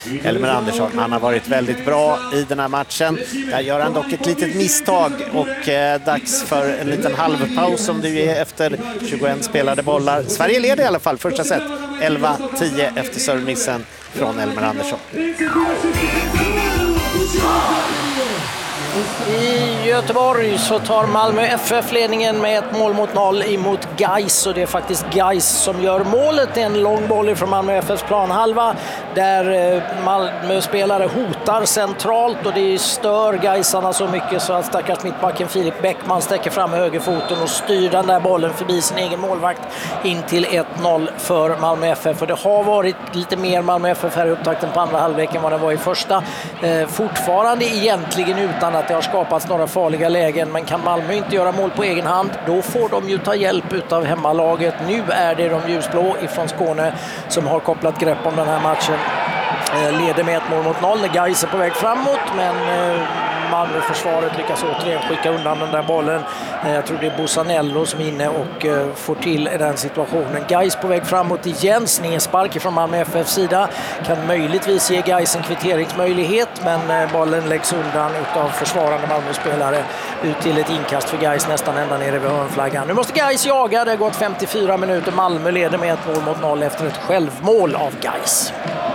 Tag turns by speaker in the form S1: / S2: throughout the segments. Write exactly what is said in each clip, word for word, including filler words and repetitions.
S1: Elmer Andersson. Han har varit väldigt bra i den här matchen. Där gör han dock ett litet misstag och eh, dags för en liten halvpaus som du är efter tjugoett spelade bollar. Sverige leder i alla fall första set elva tio efter servicemissen från Elmer Andersson.
S2: I Göteborg så tar Malmö F F ledningen med ett mål mot noll emot Gais, och det är faktiskt Gais som gör målet. En lång boll från Malmö F Fs planhalva där Malmö-spelare hotar centralt, och det stör Gaisarna så mycket så att stackars mittbacken Filip Bäckman sträcker fram högerfoten och styr den där bollen förbi sin egen målvakt in till ett noll för Malmö F F. Och det har varit lite mer Malmö F F här i upptakten på andra halvleken vad det var i första. Eh, fortfarande egentligen utan att det har skapats några farliga lägen, men kan Malmö inte göra mål på egen hand, då får de ju ta hjälp utav hemmalaget. Nu är det de ljusblå ifrån Skåne som har kopplat grepp om den här matchen. Eh, leder med ett mål mot noll när Gais är på väg framåt, men eh, Malmö-försvaret lyckas återigen skicka undan den där bollen. Eh, jag tror det är Bosanello som är inne och eh, får till den situationen. Gais på väg framåt igen, snedspark från Malmö F Fs sida. Kan möjligtvis ge Gais en kvitteringsmöjlighet, men eh, bollen läggs undan utav försvarande Malmö-spelare ut till ett inkast för Gais nästan ända nere vid hörnflaggan. Nu måste Gais jaga, det har gått femtiofyra minuter. Malmö leder med ett mål mot noll efter ett självmål av Gais.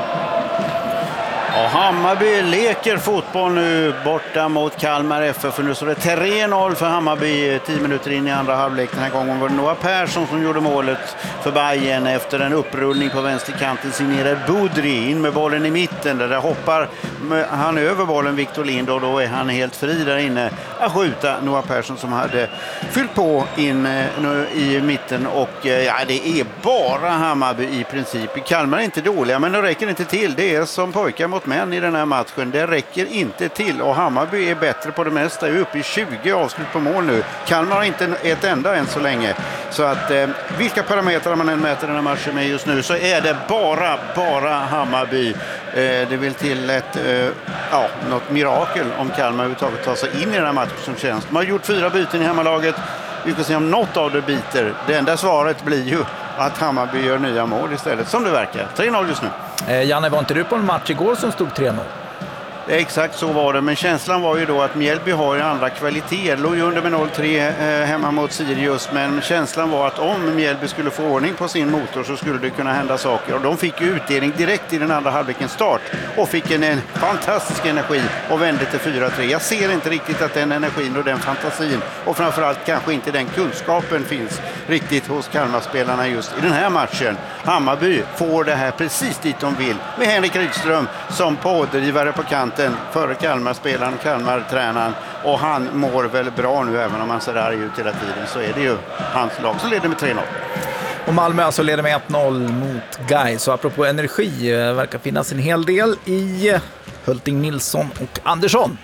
S3: Och Hammarby leker fotboll nu borta mot Kalmar F F, för nu står det tre noll för Hammarby tio minuter in i andra halvlek. Den här gången var det Noah Persson som gjorde målet för Bayern efter en upprullning på vänsterkanten, signerad Budri in med bollen i mitten. Där, där hoppar han över bollen Victor Lind, och då är han helt fri där inne att skjuta Noah Persson som hade fyllt på in i mitten. Och ja, det är bara Hammarby i princip. Kalmar är inte dåliga, men det räcker inte till. Det är som pojkar mot män i den här matchen. Det räcker inte till, och Hammarby är bättre på det mesta. Är uppe i tjugo avslut på mål nu. Kalmar har inte ett enda än så länge. Så att eh, vilka parametrar man än mäter den här matchen med just nu, så är det bara, bara Hammarby. Eh, det vill till ett, eh, ja, något mirakel om Kalmar överhuvudtaget tar sig in i den här matchen som känns. De har gjort fyra byten i hemmalaget. Vi får se om något av det biter. Det enda svaret blir ju att Hammarby gör nya mål istället, som det verkar. tre noll just nu.
S4: Eh, Janne, var inte du på en match igår som stod tre noll?
S3: Exakt så var det, men känslan var ju då att Mjällby har ju andra kvaliteter. Låg ju under med noll tre eh, hemma mot Sirius, men känslan var att om Mjällby skulle få ordning på sin motor så skulle det kunna hända saker. Och de fick ju utdelning direkt i den andra halvlekens start och fick en, en fantastisk energi och vände till fyra tre. Jag ser inte riktigt att den energin och den fantasin, och framförallt kanske inte den kunskapen, finns riktigt hos Kalmarspelarna just i den här matchen. Hammarby får det här precis dit de vill, med Henrik Rydström som pådrivare på kanten före Kalmar-spelaren, Kalmar-tränaren, och han mår väl bra nu, även om han ser arg ut hela tiden, så är det ju hans lag som leder med tre noll.
S4: Och Malmö alltså leder med ett noll mot Gais. Så apropå energi, verkar finnas en hel del i Hulting, Nilsson och Andersson.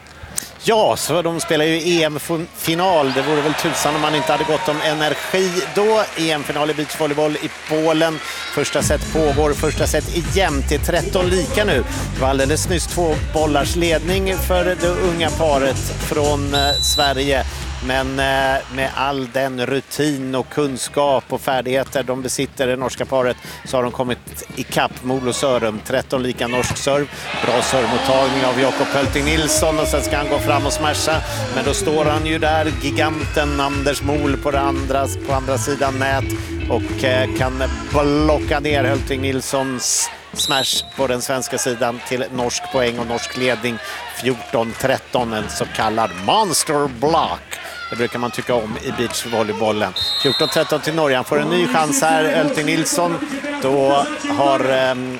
S1: Ja, så de spelar ju E M-final. Det vore väl tusan om man inte hade gått om energi då. E M-final i beachvolleyboll i Polen. Första set pågår, första set igen till tretton lika nu. Det var alldeles nyss två bollars ledning för det unga paret från eh, Sverige. Men eh, med all den rutin och kunskap och färdigheter de besitter, det norska paret, så har de kommit i kapp Molo Sörum. tretton lika norsk serv. Bra servmottagning av Jakob Hulting Nilsson, och sen ska han gå fram och smasha. Men då står han ju där, giganten Anders Mol på, det andra, på andra sidan nät, och eh, kan blocka ner Hulting Nilssons smash på den svenska sidan till norsk poäng och norsk ledning fjorton tretton, en så kallad monster block. Det brukar man tycka om i beachvolleybollen. fjorton tretton till Norge. Han får en ny chans här, Hulting Nilsson. Då har um,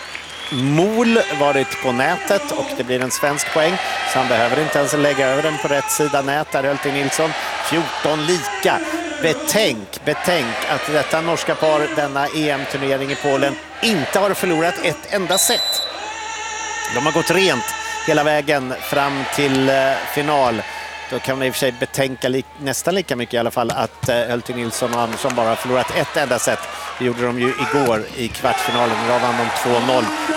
S1: Mol varit på nätet och det blir en svensk poäng. Så han behöver inte ens lägga över den på rätt sida nät där, Hulting Nilsson. fjorton lika. Betänk, betänk att detta norska par, denna E M-turnering i Polen, inte har förlorat ett enda set. De har gått rent hela vägen fram till uh, final. Då kan man i och för sig betänka li- nästan lika mycket i alla fall att uh, Hulting Nilsson och Andersson bara har förlorat ett enda set. Det gjorde de ju igår i kvartsfinalen. Då vann de två noll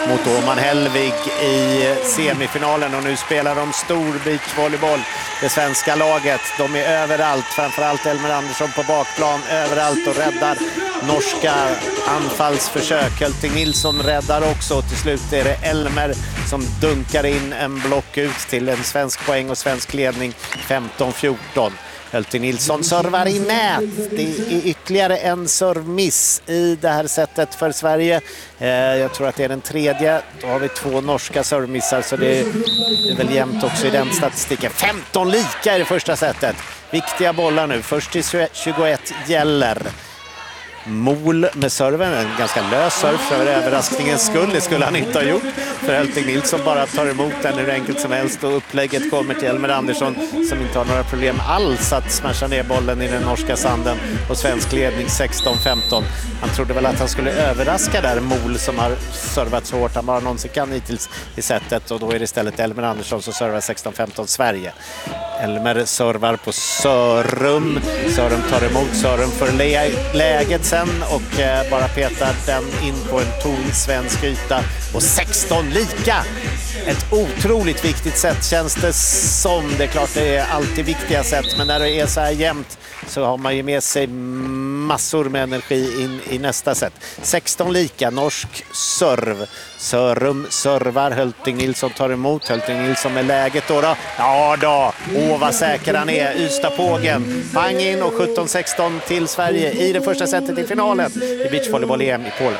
S1: mot Åman Hellvig i semifinalen, och nu spelar de stor beachvolleyboll, det svenska laget. De är överallt, framförallt Elmer Andersson på bakplan, överallt och räddar norska anfallsförsök. Hölting Nilsson räddar också, och till slut är det Elmer som dunkar in en block ut till en svensk poäng och svensk ledning femton fjorton. Hölting Nilsson servar i nät. Det är ytterligare en servmiss i det här sättet för Sverige. Eh, jag tror att det är den tredje. Då har vi två norska servmissar, så det är, det är väl jämnt också i den statistiken. femton lika i det första sättet. Viktiga bollar nu. Först till tjugoett gäller. Mol med serven, en ganska lös serv för överraskningens skull. Det skulle han inte ha gjort, för Hölting Nilsson bara tar emot den hur enkelt som helst, och upplägget kommer till Elmer Andersson som inte har några problem alls att smasha ner bollen i den norska sanden, och svensk ledning sexton femton. Han trodde väl att han skulle överraska där Mol, som har servat så hårt han bara någonsin kan hittills i sättet, och då är det istället Elmer Andersson som servar sexton femton Sverige. Elmer servar på Sörum. Sörum tar emot, Sörum för lä läget sen och eh, bara petar den in på en tom svensk yta, och sexton lika. Ett otroligt viktigt sätt känns det som. Det är klart det är alltid viktiga sätt, men när det är så här jämnt så har man ju med sig massor med energi in i nästa sätt. sexton lika, norsk serv. Sörum servar, Hölting Nilsson tar emot. Hölting Nilsson med läget då då. Ja då, åh vad säker han är. Ystad-Pågen, pang in, och sjutton sexton till Sverige i det första sättet i finalen i beachvolleyboll-E M i Polen.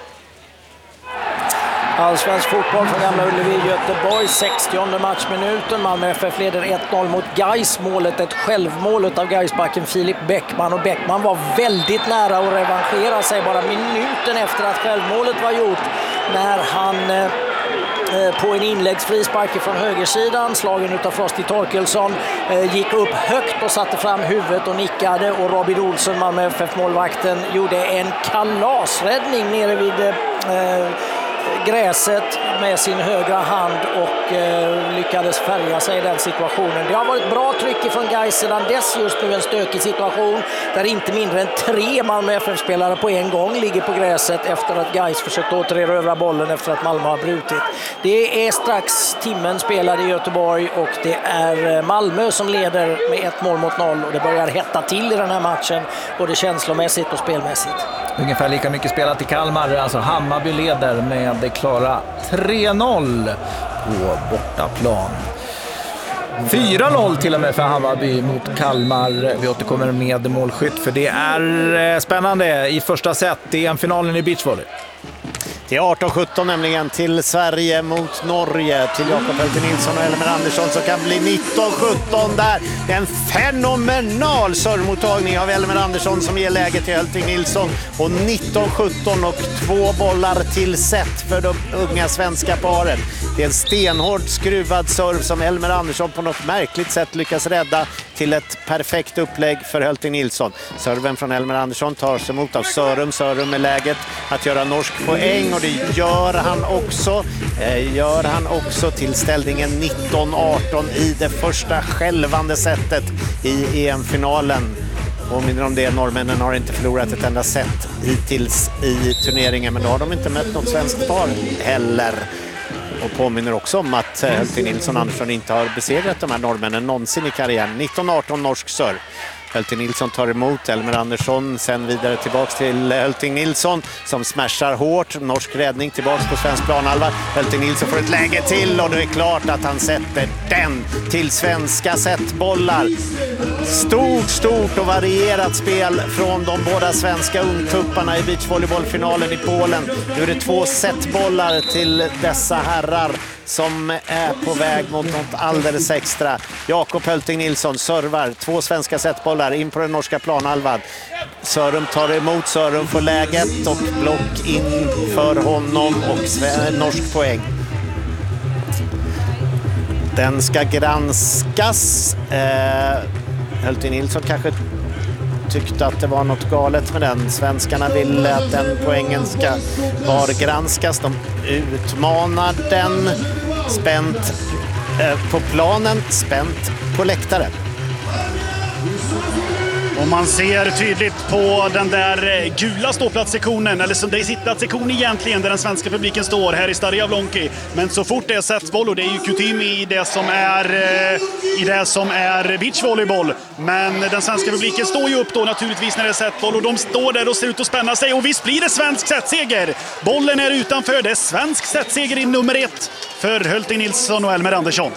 S2: Allsvensk fotboll från Gamla Ullevi, Göteborg, sextionde matchminuten. Malmö F F leder ett noll mot Gais. Målet ett självmål av Gaisbacken Filip Bäckman, och Bäckman var väldigt nära att revanschera sig bara minuten efter att självmålet var gjort, när han eh, på en inläggsfrispark från högersidan, slagen utav Frosty Torkelsson, eh, gick upp högt och satte fram huvudet och nickade, och Robin Olsson, Malmö F F-målvakten, gjorde en kalasräddning nere vid eh, gräset med sin högra hand och eh, lyckades färga sig i den situationen. Det har varit bra tryck från Gais sedan dess, just nu en stökig situation där inte mindre än tre Malmö F F-spelare på en gång ligger på gräset efter att Gais försökt återerövra bollen efter att Malmö har brutit. Det är strax timmen spelad i Göteborg, och det är Malmö som leder med ett mål mot noll, och det börjar hetta till i den här matchen både känslomässigt och spelmässigt.
S4: Ungefär lika mycket spelat i Kalmar, alltså Hammarby leder med det klara tre noll på bortaplan. fyra noll till och med för Hammarby mot Kalmar. Vi återkommer med målskytt, för det är spännande i första set. Det är en finalen i beachvolley.
S1: Det är arton sjutton nämligen till Sverige mot Norge, till Jakob Hölting Nilsson och Elmer Andersson, som kan bli nitton sjutton där. En fenomenal servmottagning av Elmer Andersson som ger läget till Hölting Nilsson, och nitton sjutton och två bollar till set för de unga svenska paret. Det är en stenhård skruvad serv som Elmer Andersson på något märkligt sätt lyckas rädda till ett perfekt upplägg för Hölting Nilsson. Serven från Elmer Andersson tar sig emot av Sörum. Sörum med läget att göra norsk poäng, och det gör han också. Eh, gör han också till ställningen nitton arton i det första självande sättet i E M-finalen. Påminner om det, norrmännen har inte förlorat ett enda set hittills i turneringen, men då har de inte mött något svenskt par heller. Och påminner också om att Hölting Nilsson Andersson inte har besegrat de här norrmännen någonsin i karriären. nitton arton norsk serv. Hölting Nilsson tar emot Elmer Andersson, sen vidare tillbaks till Hölting Nilsson som smashar hårt. Norsk räddning tillbaks på svensk planhalva. Hölting Nilsson får ett läge till, och det är klart att han sätter den till svenska setbollar. Stort, stort och varierat spel från de båda svenska ungtupparna i beachvolleybollfinalen i Polen. Nu är det två setbollar till dessa herrar som är på väg mot något alldeles extra. Jakob Hölting Nilsson servar två svenska setbollar in på den norska planhalvan. Sörum tar emot, Sörum får läget och block in för honom och norsk poäng. Den ska granskas. Eh, Hölting Nilsson kanske tyckte att det var något galet med den. Svenskarna ville att den poängen ska var granskas. De utmanar den. Spänt eh, på planen, spänt på läktaren.
S5: Och man ser tydligt på den där gula ståplatssektionen, eller som det är sittplatssektion egentligen, där den svenska publiken står här i Stade Jablonki. Men så fort det är setboll, och det är ju kutym i det som är i det som är beachvolleyboll. Men den svenska publiken står ju upp då naturligtvis när det är setboll, och de står där och ser ut att spänna sig. Och visst blir det svensk setseger. Bollen är utanför. Det är svensk setseger i nummer ett för Hulting Nilsson och Elmer Andersson.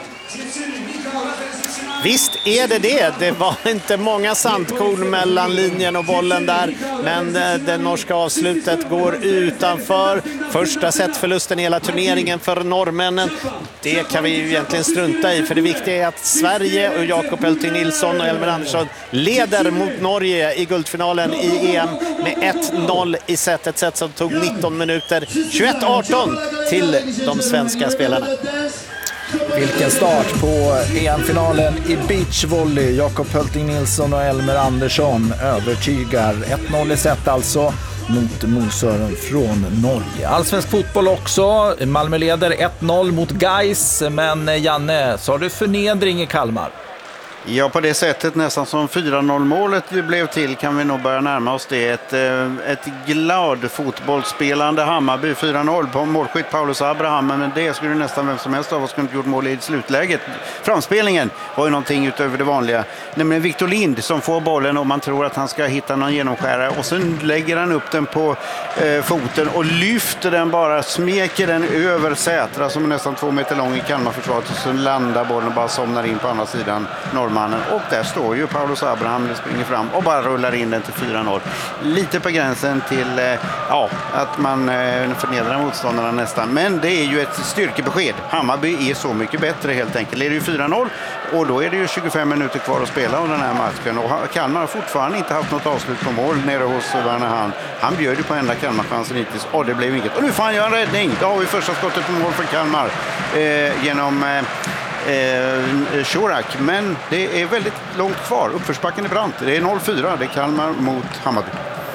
S1: Visst är det det. Det var inte många sandkorn mellan linjen och bollen där. Men det norska avslutet går utanför. Första setförlusten i hela turneringen för norrmännen. Det kan vi ju egentligen strunta i. För det viktiga är att Sverige och Jakob Hulting Nilsson och Elmer Andersson leder mot Norge i guldfinalen i E M med ett noll i set. Ett set som tog nitton minuter. tjugoett arton till de svenska spelarna.
S4: Vilken start på E M-finalen i beachvolley. Jakob Hulting Nilsson och Elmer Andersson övertygar. ett noll i set alltså mot Mosören från Norge. Allsvensk fotboll också. Malmö leder ett noll mot Gais. Men Janne, så har du förnedring i Kalmar?
S3: Ja, på det sättet nästan som fyra noll-målet blev till kan vi nog börja närma oss det. Ett, ett glad fotbollsspelande Hammarby, fyra noll på målskytt Paulus Abraham, men det skulle nästan vem som helst av oss kunna gjort mål i slutläget. Framspelningen var ju någonting utöver det vanliga, nämligen Victor Lind som får bollen och man tror att han ska hitta någon genomskärare, och sen lägger han upp den på eh, foten och lyfter den bara, smeker den över Sätra som är nästan två meter lång i Kalmarförsvaret, och sen landar bollen och bara somnar in på andra sidan norr. Och där står ju Paulus Abraham, det springer fram och bara rullar in den till fyra noll. Lite på gränsen till eh, ja, att man eh, förnedrar motståndarna nästan. Men det är ju ett styrkebesked. Hammarby är så mycket bättre helt enkelt. Det är ju fyra noll och då är det ju tjugofem minuter kvar att spela av den här matchen. Och Kalmar har fortfarande inte haft något avslut på mål nere hos Werner Hahn. Han bjöd ju på enda Kalmar-chansen hittills och det blev inget. Och nu får han göra en räddning. Då har vi första skottet på mål för Kalmar eh, genom... Eh, Eh, Shurak, men det är väldigt långt kvar. Uppförsbacken är brant. Det är noll fyra. Det är Kalmar mot Hammarby.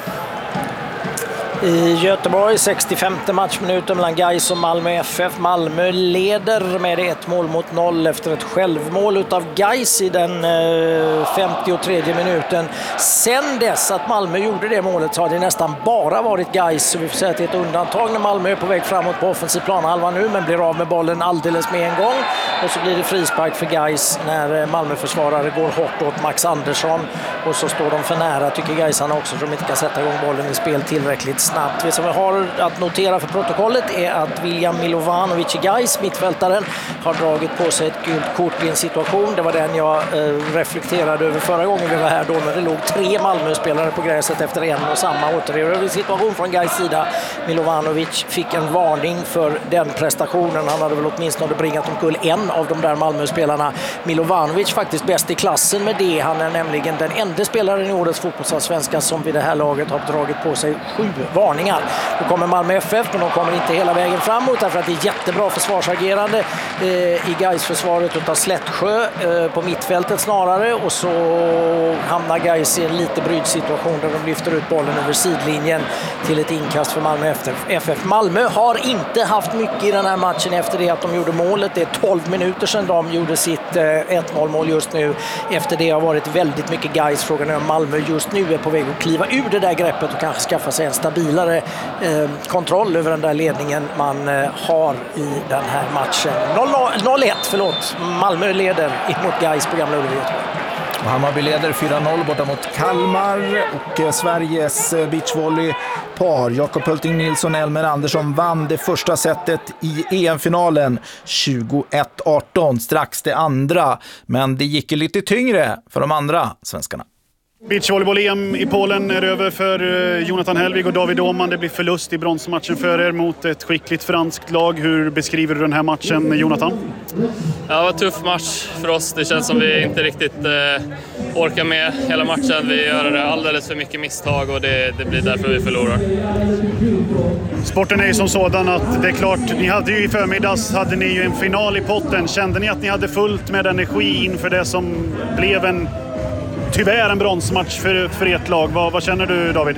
S2: I Göteborg, sextiofemte matchminuten mellan Gais och Malmö F F. Malmö leder med ett mål mot noll efter ett självmål utav Gais i den eh, femtiotredje minuten. Sen dess att Malmö gjorde det målet så har det nästan bara varit Gais. Så vi får säga att det är ett undantag när Malmö är på väg framåt på offensiv planhalva nu, men blir av med bollen alldeles med en gång. Och så blir det frispark för Gais när Malmö-försvarare går hårt åt Max Andersson. Och så står de för nära, tycker Gaisarna också, för de inte kan sätta igång bollen i spel tillräckligt snabbt. Det som vi har att notera för protokollet är att William Milovanovic i Gais, mittfältaren, har dragit på sig ett gult kort i en situation. Det var den jag eh, reflekterade över förra gången vi var här då, när det låg tre Malmö-spelare på gräset efter en och samma återerövring situation från Gais sida. Milovanovic fick en varning för den prestationen. Han hade väl åtminstone bringat omkull en av de där Malmö-spelarna. Milovanovic faktiskt bäst i klassen med det. Han är nämligen den enda spelaren i årets fotbollsallsvenska som vid det här laget har dragit på sig sju varningar. Nu kommer Malmö F F, men de kommer inte hela vägen framåt därför att det är jättebra försvarsagerande eh, i Gais-försvaret utav Slättsjö eh, på mittfältet snarare, och så hamnar Gais i en lite brydd situation där de lyfter ut bollen över sidlinjen till ett inkast för Malmö F F. Malmö har inte haft mycket i den här matchen efter det att de gjorde målet. Det är tolv minuter sedan de gjorde sitt eh, ett noll-mål just nu. Efter det har varit väldigt mycket Gais. Frågan är om Malmö just nu är på väg att kliva ur det där greppet och kanske skaffa sig en stabilare eh, kontroll över den där ledningen man eh, har i den här matchen. noll ett, förlåt. Malmö leder mot Gais på Gamla Ullevi.
S4: Hammarby leder fyra noll borta mot Kalmar, och eh, Sveriges eh, beachvolleypar Jakob Hulting Nilsson och Elmer Andersson vann det första setet i E M-finalen tjugoett arton, strax det andra, men det gick lite tyngre för de andra svenskarna.
S5: Beachvolleyboll-E M i Polen är över för Jonathan Helvig och David Åhman. Det blir förlust i bronsmatchen för er mot ett skickligt franskt lag. Hur beskriver du den här matchen, Jonathan?
S6: Ja, det var en tuff match för oss. Det känns som vi inte riktigt eh, orkar med hela matchen. Vi gör alldeles för mycket misstag och det, det blir därför vi förlorar.
S5: Sporten är ju som sådan att det är klart, ni hade ju i förmiddags hade ni ju en final i potten. Kände ni att ni hade fullt med energi inför det som blev en tyvärr en bronsmatch för, för ert lag? Vad, vad känner du, David?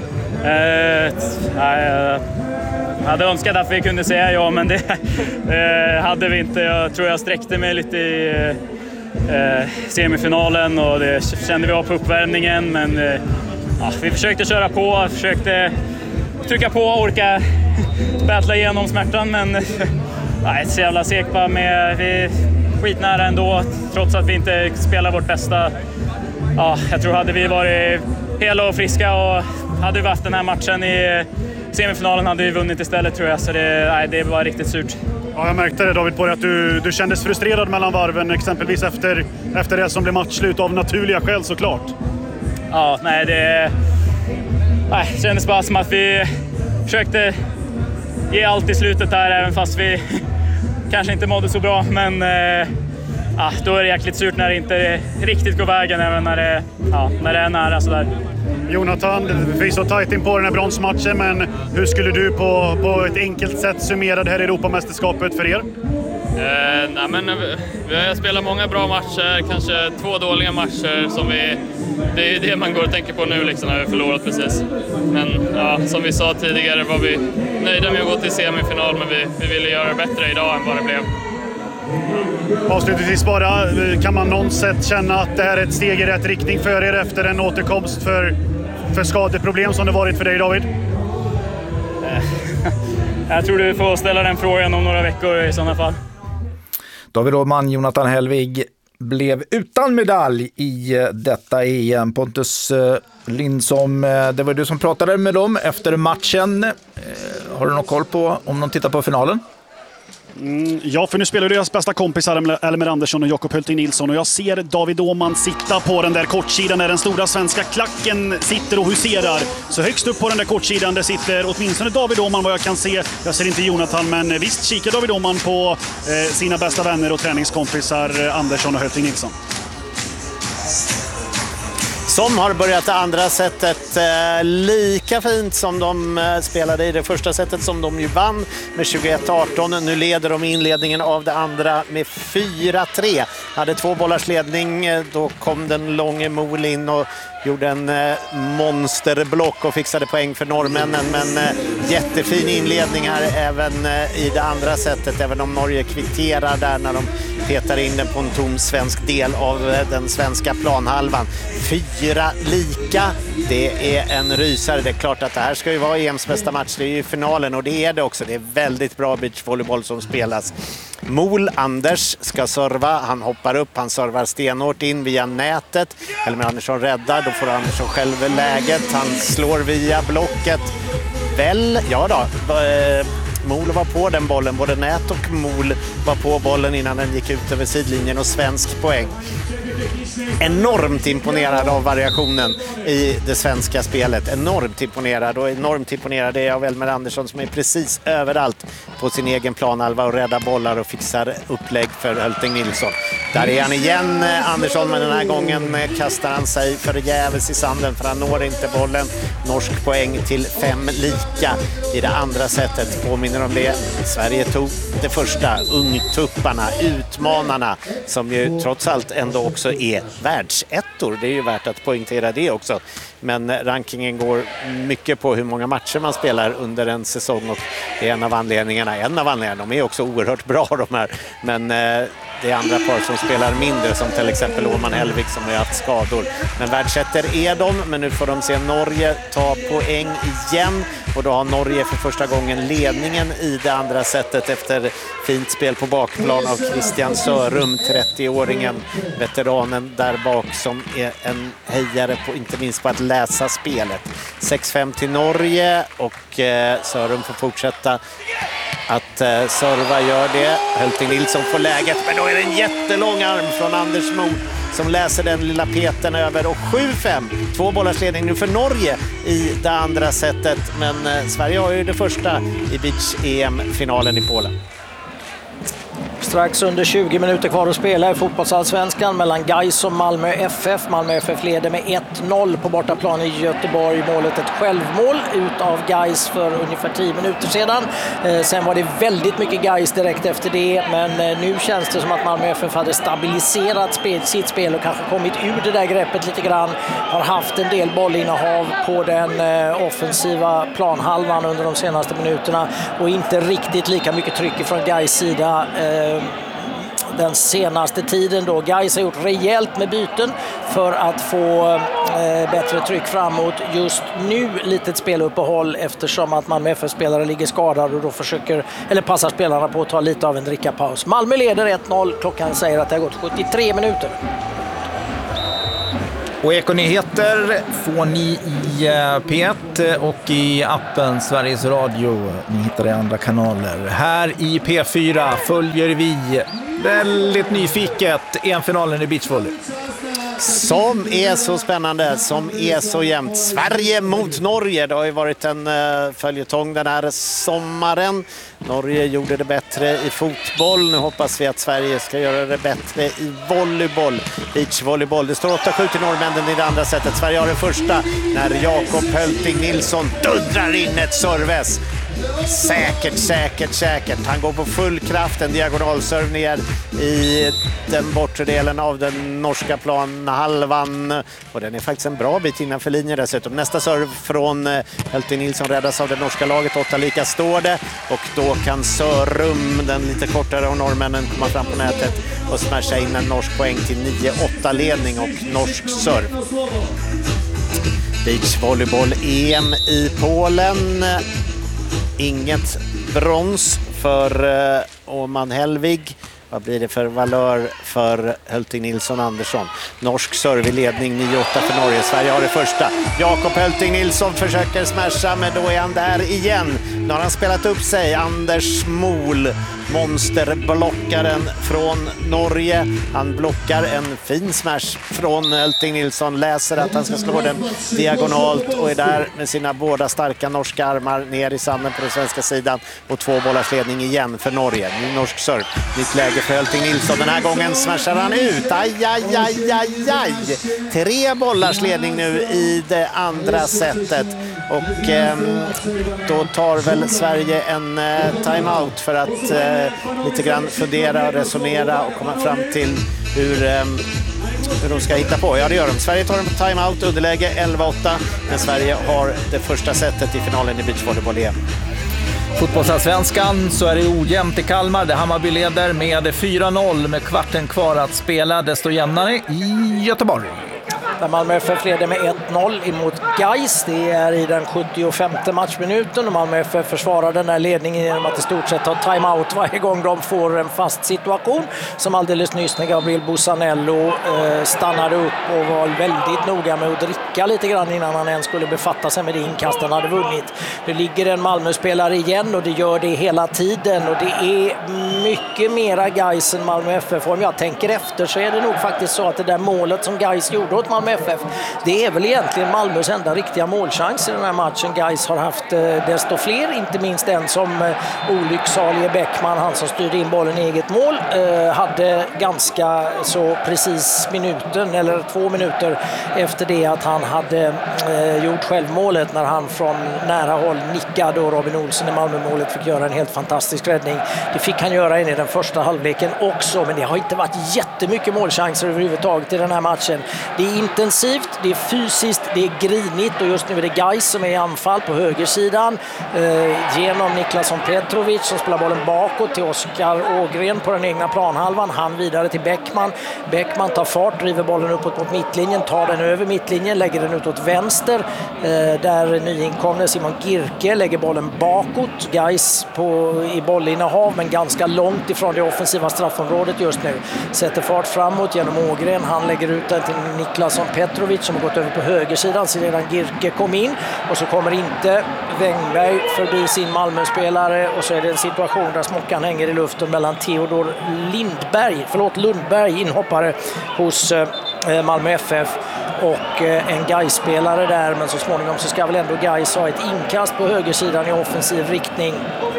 S7: Eh, jag hade önskat att vi kunde säga ja, men det eh, hade vi inte. Jag tror jag sträckte mig lite i, eh, semifinalen och det kände vi av på uppvärmningen, men eh, ja, vi försökte köra på, försökte trycka på och orka battla igenom smärtan, men nej, så jävla sekpa med, vi skitnära ändå, trots att vi inte spelar vårt bästa. Ja, jag tror hade vi varit hela och friska och hade vi haft den här matchen i semifinalen hade vi vunnit istället, tror jag, så det, nej, det var riktigt surt.
S5: Ja, jag märkte det, David, på det att du, du kändes frustrerad mellan varven, exempelvis efter, efter det som blev matchslut av naturliga skäl, såklart.
S7: Ja, nej, det, nej, det kändes bara som att vi försökte ge allt i slutet här, även fast vi kanske inte mådde så bra, men eh, ja, då är det jäkligt surt när det inte riktigt går vägen, även när det, ja, när det är nära sådär.
S5: Jonathan, vi är så tajt in på den här bronsmatchen, men hur skulle du på, på ett enkelt sätt summera det här Europamästerskapet för er?
S6: Eh, nej, men vi har spelat många bra matcher, kanske två dåliga matcher. Som vi, det är det man går och tänker på nu liksom, när vi förlorat precis. Men ja, som vi sa tidigare var vi nöjda med att gå till semifinal, men vi, vi ville göra det bättre idag än vad det blev.
S5: Avslutningsvis bara, kan man någon sätt känna att det här är ett steg i rätt riktning för er efter en återkomst för, för skadeproblem som det varit för dig, David?
S7: Jag tror du får ställa den frågan om några veckor i sådana fall.
S4: David Åhman, Jonathan Hellvig blev utan medalj i detta E M. Pontus Lindsom, det var du som pratade med dem efter matchen. Har du någon koll på om de tittar på finalen?
S5: Mm, ja, för nu spelar deras bästa kompisar Elmer Andersson och Jakob Hölting Nilsson, och jag ser David Åhman sitta på den där kortsidan där den stora svenska klacken sitter och huserar. Så högst upp på den där kortsidan där sitter åtminstone David Åhman, vad jag kan se. Jag ser inte Jonathan, men visst kikar David Åhman på eh, sina bästa vänner och träningskompisar Andersson och Hölting Nilsson.
S1: Som har börjat det andra sättet eh, lika fint som de eh, spelade i det första sättet, som de ju vann med tjugoett arton. Nu leder de inledningen av det andra med fyra tre. Hade två bollars ledning, eh, då kom den långe Mol in och gjorde en eh, monsterblock och fixade poäng för norrmännen. Men eh, jättefin inledning här även eh, i det andra sättet, även om Norge kvitterar där när de petar in den på en tom svensk del av eh, den svenska planhalvan. Fyra lika, det är en rysare. Det är klart att det här ska ju vara E M:s bästa match, det är ju finalen, och det är det också. Det är väldigt bra beachvolleyboll som spelas. Mol Anders ska serva, han hoppar upp, han servar stenhårt in via nätet. Helmer Andersson räddar, då får Andersson själv läget, han slår via blocket. Väl, ja då, Mol var på den bollen, både nät och Mol var på bollen innan den gick ut över sidlinjen, och svensk poäng. Enormt imponerad av variationen i det svenska spelet. Enormt imponerad, och enormt imponerad är av Elmer Andersson som är precis överallt på sin egen planhalva och räddar bollar och fixar upplägg för Hölting Nilsson. Där är han igen, Andersson, men den här gången kastar han sig för jävels i sanden, för han når inte bollen. Norsk poäng till fem lika i det andra sättet. Påminner om det. Sverige tog det första, ungtupparna, utmanarna, som ju trots allt ändå också är världsettor. Det är ju värt att poängtera det också. Men rankingen går mycket på hur många matcher man spelar under en säsong, och det är en av anledningarna. En av anledningarna, de är också oerhört bra de här. Men eh, det är andra par som spelar mindre, som till exempel Åhman Hellvig som har haft skador. Men världsetter är de, men nu får de se Norge ta poäng igen. Och då har Norge för första gången ledningen i det andra sättet efter fint spel på bakplan av Christian Sörum, trettioåringen, veteranen där bak, som är en hejare på, inte minst på att läsa spelet. sex fem till Norge, och eh, Sörum får fortsätta att eh, serva, gör det. Hölting Nilsson får läget, men då är det en jättelång arm från Anders Mol som läser den lilla peten över, och sju fem, två bollars ledning nu för Norge i det andra sättet. Men eh, Sverige har ju det första i beach-E M-finalen i Polen.
S2: Strax under tjugo minuter kvar att spela i fotbollsallsvenskan mellan Gais och Malmö F F. Malmö F F leder med ett noll på bortaplan i Göteborg. Målet ett självmål ut av Gais för ungefär tio minuter sedan. Eh, sen var det väldigt mycket Gais direkt efter det, men eh, nu känns det som att Malmö F F hade stabiliserat spel, sitt spel och kanske kommit ur det där greppet lite grann. Har haft en del bollinnehav på den eh, offensiva planhalvan under de senaste minuterna, och inte riktigt lika mycket tryck från Gais sida. Eh, den senaste tiden då. Gais har gjort rejält med byten för att få eh, bättre tryck framåt. Just nu litet speluppehåll eftersom att Malmö F F-spelare ligger skadade och då försöker, eller passar spelarna på att ta lite av en drickapaus. Malmö leder ett noll, klockan säger att det har gått sjuttiotre minuter.
S4: Och Ekonyheter får ni i P ett och i appen Sveriges Radio. Ni hittar det i andra kanaler. Här i P fyra följer vi väldigt nyfiket E M-finalen i beachvolley.
S1: Som är så spännande, som är så jämnt. Sverige mot Norge, det har ju varit en uh, följetong den här sommaren. Norge gjorde det bättre i fotboll, nu hoppas vi att Sverige ska göra det bättre i volleyboll, beachvolleyboll. Det står åtta sju till norrmännen i det andra sättet. Sverige har det första när Jakob Hölting Nilsson dundrar in ett serves. Säkert, säkert, säkert. Han går på full kraft, en diagonalserv ner i den bortre delen av den norska planhalvan. Och den är faktiskt en bra bit innanför linjen dessutom. Nästa serv från Hölting Nilsson räddas av det norska laget. Åtta lika står det. Och då kan Sörum, den lite kortare av norrmännen, komma fram på nätet och smasha in en norsk poäng till nio åtta ledning och norsk serv. Beachvolleyboll-E M i Polen. Inget brons för uh, Åman Helvig. Vad blir det för valör för Hölting Nilsson Andersson? Norsk serve i ledning, nio åtta för Norge. Sverige har det första. Jakob Hölting Nilsson försöker smasha, men då är han där igen. Nu har han spelat upp sig. Anders Mol, monsterblockaren från Norge. Han blockar en fin smash från Hölting Nilsson. Läser att han ska slå den diagonalt och är där med sina båda starka norska armar ner i sanden på den svenska sidan. Och två bollars ledning igen för Norge. Ny norsk serve. Nytt läge för Hölting Nilsson. Den här gången smashar han ut. Aj, aj, aj, aj, aj. Tre bollars ledning nu i det andra sättet. Och eh, då tar väl Sverige en eh, timeout för att eh, lite grann fundera och resonera och komma fram till hur, eh, hur de ska hitta på. Ja, det gör de. Sverige tar en timeout, underläge elva åtta. Men Sverige har det första sättet i finalen i beachvolleyboll-E M.
S4: Fotbollsallsvenskan så är det ojämnt i Kalmar. Det Hammarby leder med fyra noll med kvarten kvar att spela. Desto jämnare i Göteborg.
S2: Där Malmö F F leder med ett noll emot Gais. Det är i den sjuttiofemte matchminuten och Malmö F F försvarar den här ledningen genom att i stort sett ta timeout varje gång de får en fast situation. Som alldeles nyss när Gabriel Busanello eh, stannade upp och var väldigt noga med att dricka lite grann innan han ens skulle befatta sig med det inkast han hade vunnit. Det ligger en Malmö-spelare igen och det gör det hela tiden och det är mycket mera Gais än Malmö F F. Om jag tänker efter så är det nog faktiskt så att det där målet som Gais gjorde åt Malmö F F, det är väl egentligen Malmös enda riktiga målchans i den här matchen. Gais har haft eh, desto fler, inte minst den som eh, olycksalige Bäckman, han som styrde in bollen i eget mål, eh, hade ganska så precis minuten eller två minuter efter det att han hade eh, gjort självmålet när han från nära håll nickade och Robin Olsen i Malmö-målet fick göra en helt fantastisk räddning. Det fick han göra in i den första halvleken också, men det har inte varit jättemycket målchanser överhuvudtaget i den här matchen. Det är intensivt, det är fysiskt, det är grinigt och just nu är det Gais som är i anfall på högersidan eh, genom Niklasson Petrovic som spelar bollen bakåt till Oskar Ågren på den egna planhalvan. Han vidare till Bäckman. Bäckman tar fart, driver bollen uppåt mot mittlinjen, tar den över mittlinjen, lägger den ut åt vänster eh, där nyinkomne Simon Girke lägger bollen bakåt. Gais på, i bollinnehav men ganska långt ifrån det offensiva straffområdet just nu. Sätter fart framåt genom Ågren. Han lägger ut den till Niklasson Petrovic som har gått över på högersidan sedan Girke kom in och så kommer inte Wängberg förbi sin Malmö-spelare och så är det en situation där smockan hänger i luften mellan Theodor Lindberg, förlåt Lundberg, inhoppare hos eh, Malmö F F och eh, en Gais-spelare där, men så småningom så ska väl ändå Gais ha ett inkast på högersidan i offensiv riktning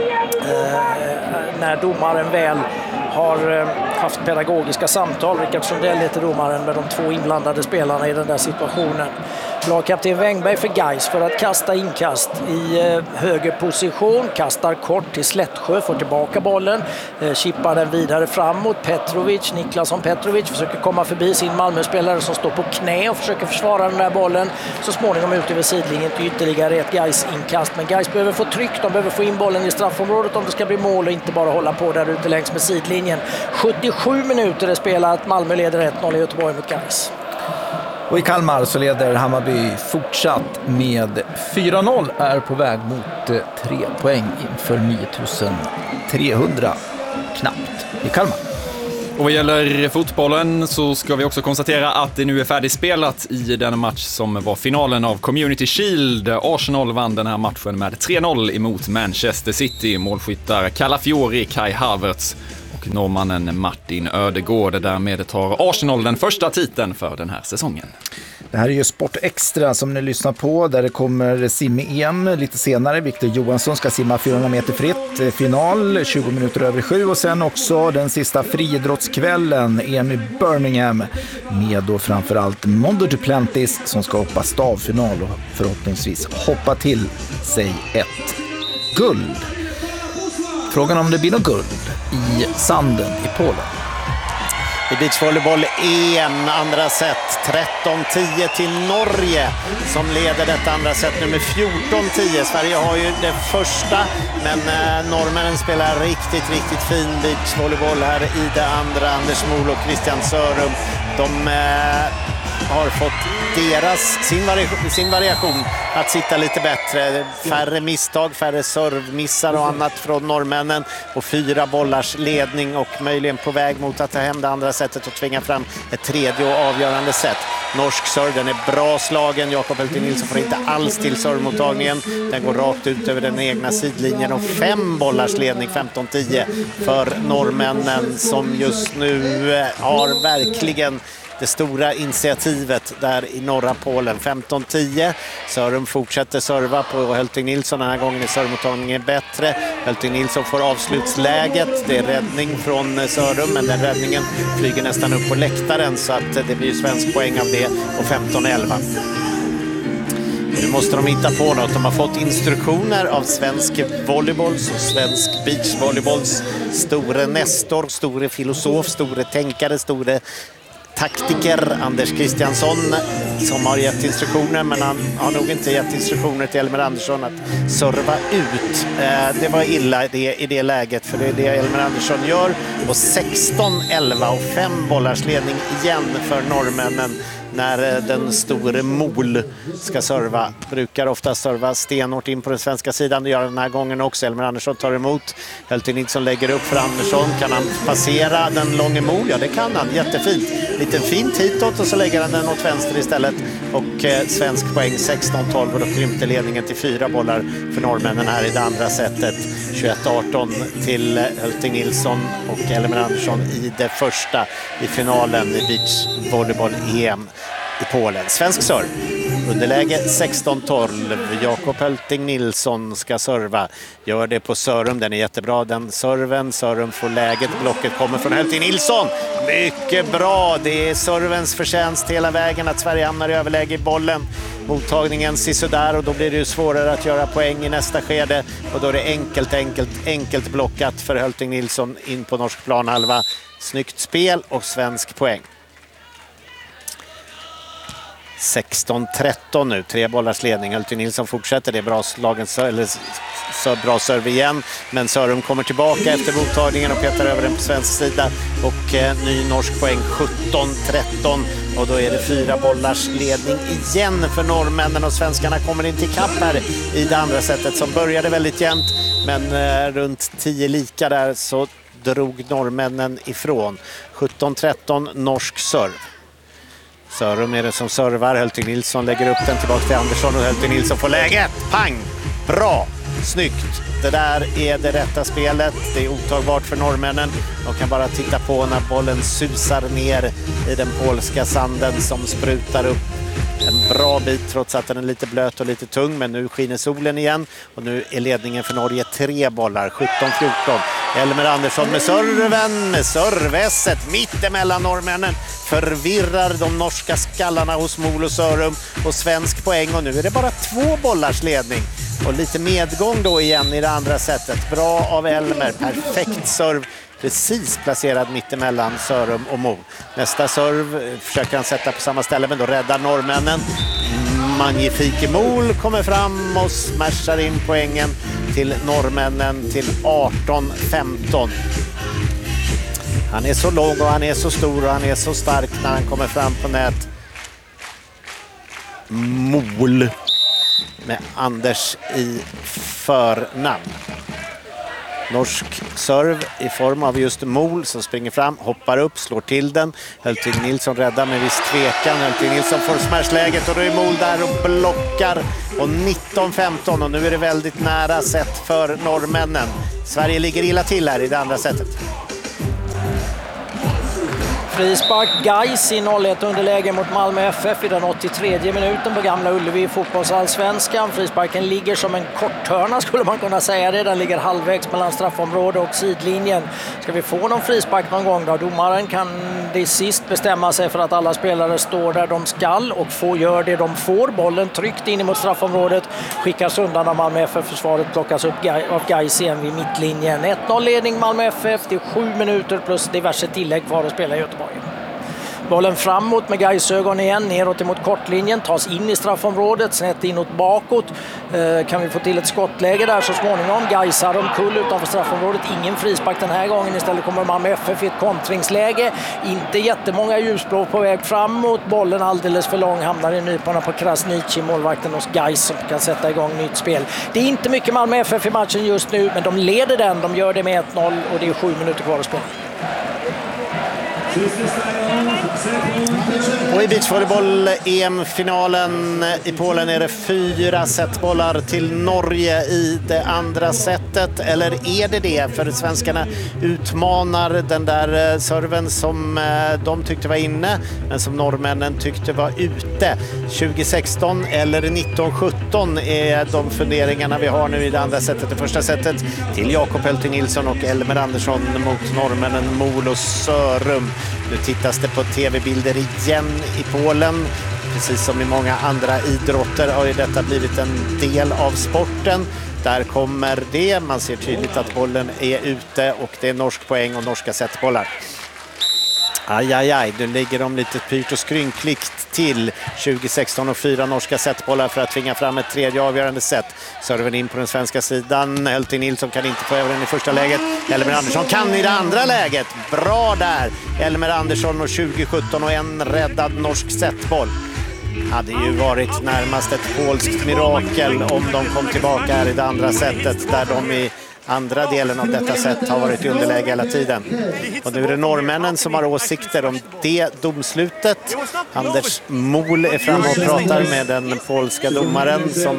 S2: eh, när domaren väl har eh, haft pedagogiska samtal. Rickard Sundell heter domaren med de två inblandade spelarna i den där situationen. Lagkapten Wängberg för Gais för att kasta inkast i eh, höger position. Kastar kort till Slättsjö, får tillbaka bollen. Eh, chippar den vidare framåt. Petrovic, Niklasson Petrovic försöker komma förbi sin Malmö-spelare som står på knä och försöker försvara den där bollen. Så småningom ut över sidlinjen till ytterligare ett Gais-inkast. Men Gais behöver få tryck, de behöver få in bollen i straffområdet om det ska bli mål och inte bara hålla på där ute längs med sidlinjen. sjuttiosju tjugosju minuter är spelat. Malmö leder ett noll i Göteborg mot Gais.
S4: Och i Kalmar så leder Hammarby fortsatt med fyra noll, är på väg mot tre poäng inför nio tusen trehundra knappt i Kalmar.
S8: Och vad gäller fotbollen så ska vi också konstatera att det nu är färdigspelat i den match som var finalen av Community Shield. Arsenal vann den här matchen med tre noll emot Manchester City. Målskyttar Calafiori, Kai Havertz och norrmannen Martin Ödegård. Därmed tar Arsenal den första titeln för den här säsongen.
S4: Det här är ju Sport Extra som ni lyssnar på, där det kommer sim-E M lite senare. Viktor Johansson ska simma fyrahundra meter fritt, final tjugo minuter över sju, och sen också den sista friidrottskvällen, E M i Birmingham, med då framförallt Mondo Duplantis som ska hoppa stavfinal och förhoppningsvis hoppa till sig ett guld. Frågan om det blir något guld i sanden i Polen.
S1: I beachvolleyboll-E M, andra set, tretton tio till Norge som leder detta andra set nu med fjorton tio. Sverige har ju det första, men eh, norrmännen spelar riktigt, riktigt fin beachvolleyboll här i det andra. Anders Mol och Christian Sörum, de eh, har fått deras, sin, vari- sin variation att sitta lite bättre. Färre misstag, färre servmissar och annat från norrmännen, och fyra bollars ledning och möjligen på väg mot att ta hem det andra sättet och tvinga fram ett tredje och avgörande set. Norsk serve, den är bra slagen. Jakob Heltin Nilsson får inte alls till servemottagningen. Den går rakt ut över den egna sidlinjen, och fem bollars ledning, femton tio för norrmännen som just nu har verkligen det stora initiativet där i norra Polen. femton tio. Sörum fortsätter serva på Helting Nilsson. Den här gången är servemottagningen bättre. Helting Nilsson får avslutsläget. Det är räddning från Sörum, men den räddningen flyger nästan upp på läktaren, så att det blir svensk poäng av det, och femton elva. Nu måste de hitta på något. De har fått instruktioner av svensk volleybolls och svensk beachvolleybolls store nestor, store filosof, store tänkare, store taktiker Anders Kristiansson, som har gett instruktioner, men han har nog inte gett instruktioner till Elmer Andersson att serva ut. Eh, det var illa det, i det läget, för det är det Elmer Andersson gör. Och sexton elva och fem bollars ledning igen för norrmännen när den store Mol ska serva. Brukar ofta serva stenhårt in på den svenska sidan. Det gör den här gången också. Elmer Andersson tar emot. Heltin Nilsson lägger upp för Andersson. Kan han passera den långa Mol? Ja, det kan han. Jättefint. Lite fint hitåt, och så lägger han den åt vänster istället. Och eh, svensk poäng sexton tolv, och då krympte ledningen till fyra bollar för norrmännen här i det andra sättet. tjugoett arton till Heltin Nilsson och Elmer Andersson i det första i finalen i beachvolleyboll-E M i Polen. Svensk serv. Underläge sexton tolv. Jakob Helting Nilsson ska serva. Gör det på Sörum. Den är jättebra, den serven. Sörum får läget. Blocket kommer från Helting Nilsson. Mycket bra. Det är servens förtjänst hela vägen att Sverige hamnar i överläge i bollen. Mottagningen sisådär, och då blir det ju svårare att göra poäng i nästa skede. Och då är det enkelt, enkelt, enkelt blockat för Helting Nilsson in på norsk planhalva. Snyggt spel och svensk poäng. sexton tretton nu, tre bollars ledning. Heltin Nilsson fortsätter, det är bra slagen, eller så bra serve igen, men Sörum kommer tillbaka efter mottagningen och petar över den på svensk sida, och eh, ny norsk poäng sjutton tretton, och då är det fyra bollars ledning igen för norrmännen, och svenskarna kommer in till kapp här i det andra sättet som började väldigt jämnt, men eh, runt tio lika där så drog norrmännen ifrån. sjutton tretton norsk serve. Sörum är det som servar. Helting Nilsson lägger upp den tillbaka till Andersson, och Helting Nilsson får läget. Pang! Bra! Snyggt! Det där är det rätta spelet. Det är otagbart för norrmännen. De kan bara titta på när bollen susar ner i den polska sanden som sprutar upp en bra bit, trots att den är lite blöt och lite tung. Men nu skiner solen igen, och nu är ledningen för Norge tre bollar, sjutton fjorton. Elmer Andersson med serven, med serveset mitt emellan norrmännen. Förvirrar de norska skallarna hos Mol och Sörum, och svensk poäng. Och nu är det bara två bollars ledning. Och lite medgång då igen i det andra sättet. Bra av Elmer, perfekt serv. Precis placerad mittemellan Sörum och Mol. Nästa serv försöker han sätta på samma ställe, men då räddar norrmännen. Magnifike Mol kommer fram och smashar in poängen till norrmännen till arton femton. Han är så lång och han är så stor och han är så stark när han kommer fram på nät. Mol med Anders i förnamn. Norsk serv i form av just Mol som springer fram, hoppar upp, slår till den. Hölting Nilsson räddar med viss tvekan. Hölting Nilsson får smashläget och då är Mol där och blockar. Och nitton femton och nu är det väldigt nära set för norrmännen. Sverige ligger illa till här i det andra setet.
S2: Frispark Gais i noll ett underläge mot Malmö F F i den åttiotredje minuten på Gamla Ullevi i fotbollsallsvenskan. Frisparken ligger som en korthörna skulle man kunna säga det. Den ligger halvvägs mellan straffområde och sidlinjen. Ska vi få någon frispark någon gång då? Domaren kan det sist bestämma sig för att alla spelare står där de skall och får gör det de får. Bollen tryckt in mot straffområdet, skickas undan av Malmö F F. Försvaret plockas upp av Gais igen vid mittlinjen. ett noll ledning Malmö F F till sju minuter plus diverse tillägg kvar att spela i Göteborg. Bollen framåt med Gais ögon igen, neråt emot kortlinjen, tas in i straffområdet, snett inåt bakåt. Eh, kan vi få till ett skottläge där så småningom. Gais har omkull utanför straffområdet, ingen frispark den här gången. Istället kommer Malmö F F i ett kontringsläge. Inte jättemånga ljusblå på väg framåt. Bollen alldeles för lång, hamnar i nyporna på Krasniqi, målvakten hos Gais som kan sätta igång nytt spel. Det är inte mycket Malmö F F i matchen just nu, men de leder den. De gör det med ett noll och det är sju minuter kvar att spela.
S1: Och i beachvolleyboll-E M-finalen i Polen är det fyra setbollar till Norge i det andra setet. Eller är det det? För svenskarna utmanar den där serven som de tyckte var inne, men som norrmännen tyckte var ute. tjugo sexton eller nitton sjutton är de funderingarna vi har nu i det andra setet. Det första setet till Jakob Hölting Nilsson och Elmer Andersson mot norrmännen Mol och Sörum. Nu tittas det på tv-bilder igen i Polen. Precis som i många andra idrotter har ju detta blivit en del av sporten. Där kommer det. Man ser tydligt att bollen är ute och det är norsk poäng och norska setbollar. Aj, aj, aj. Nu ligger de lite pyrt och skrynkligt till. tjugo sexton och fyra norska setbollar för att tvinga fram ett tredje avgörande set. Serven in på den svenska sidan. Hölting Nilsson kan inte få över den i första läget. Elmer Andersson kan i det andra läget. Bra där. Elmer Andersson och tjugo sjutton och en räddad norsk setboll. Hade ju varit närmast ett polskt mirakel om de kom tillbaka här i det andra setet där de i andra delen av detta sätt har varit i underläge hela tiden. Och nu är det norrmännen som har åsikter om det domslutet. Anders Mol är framme och pratar med den polska domaren som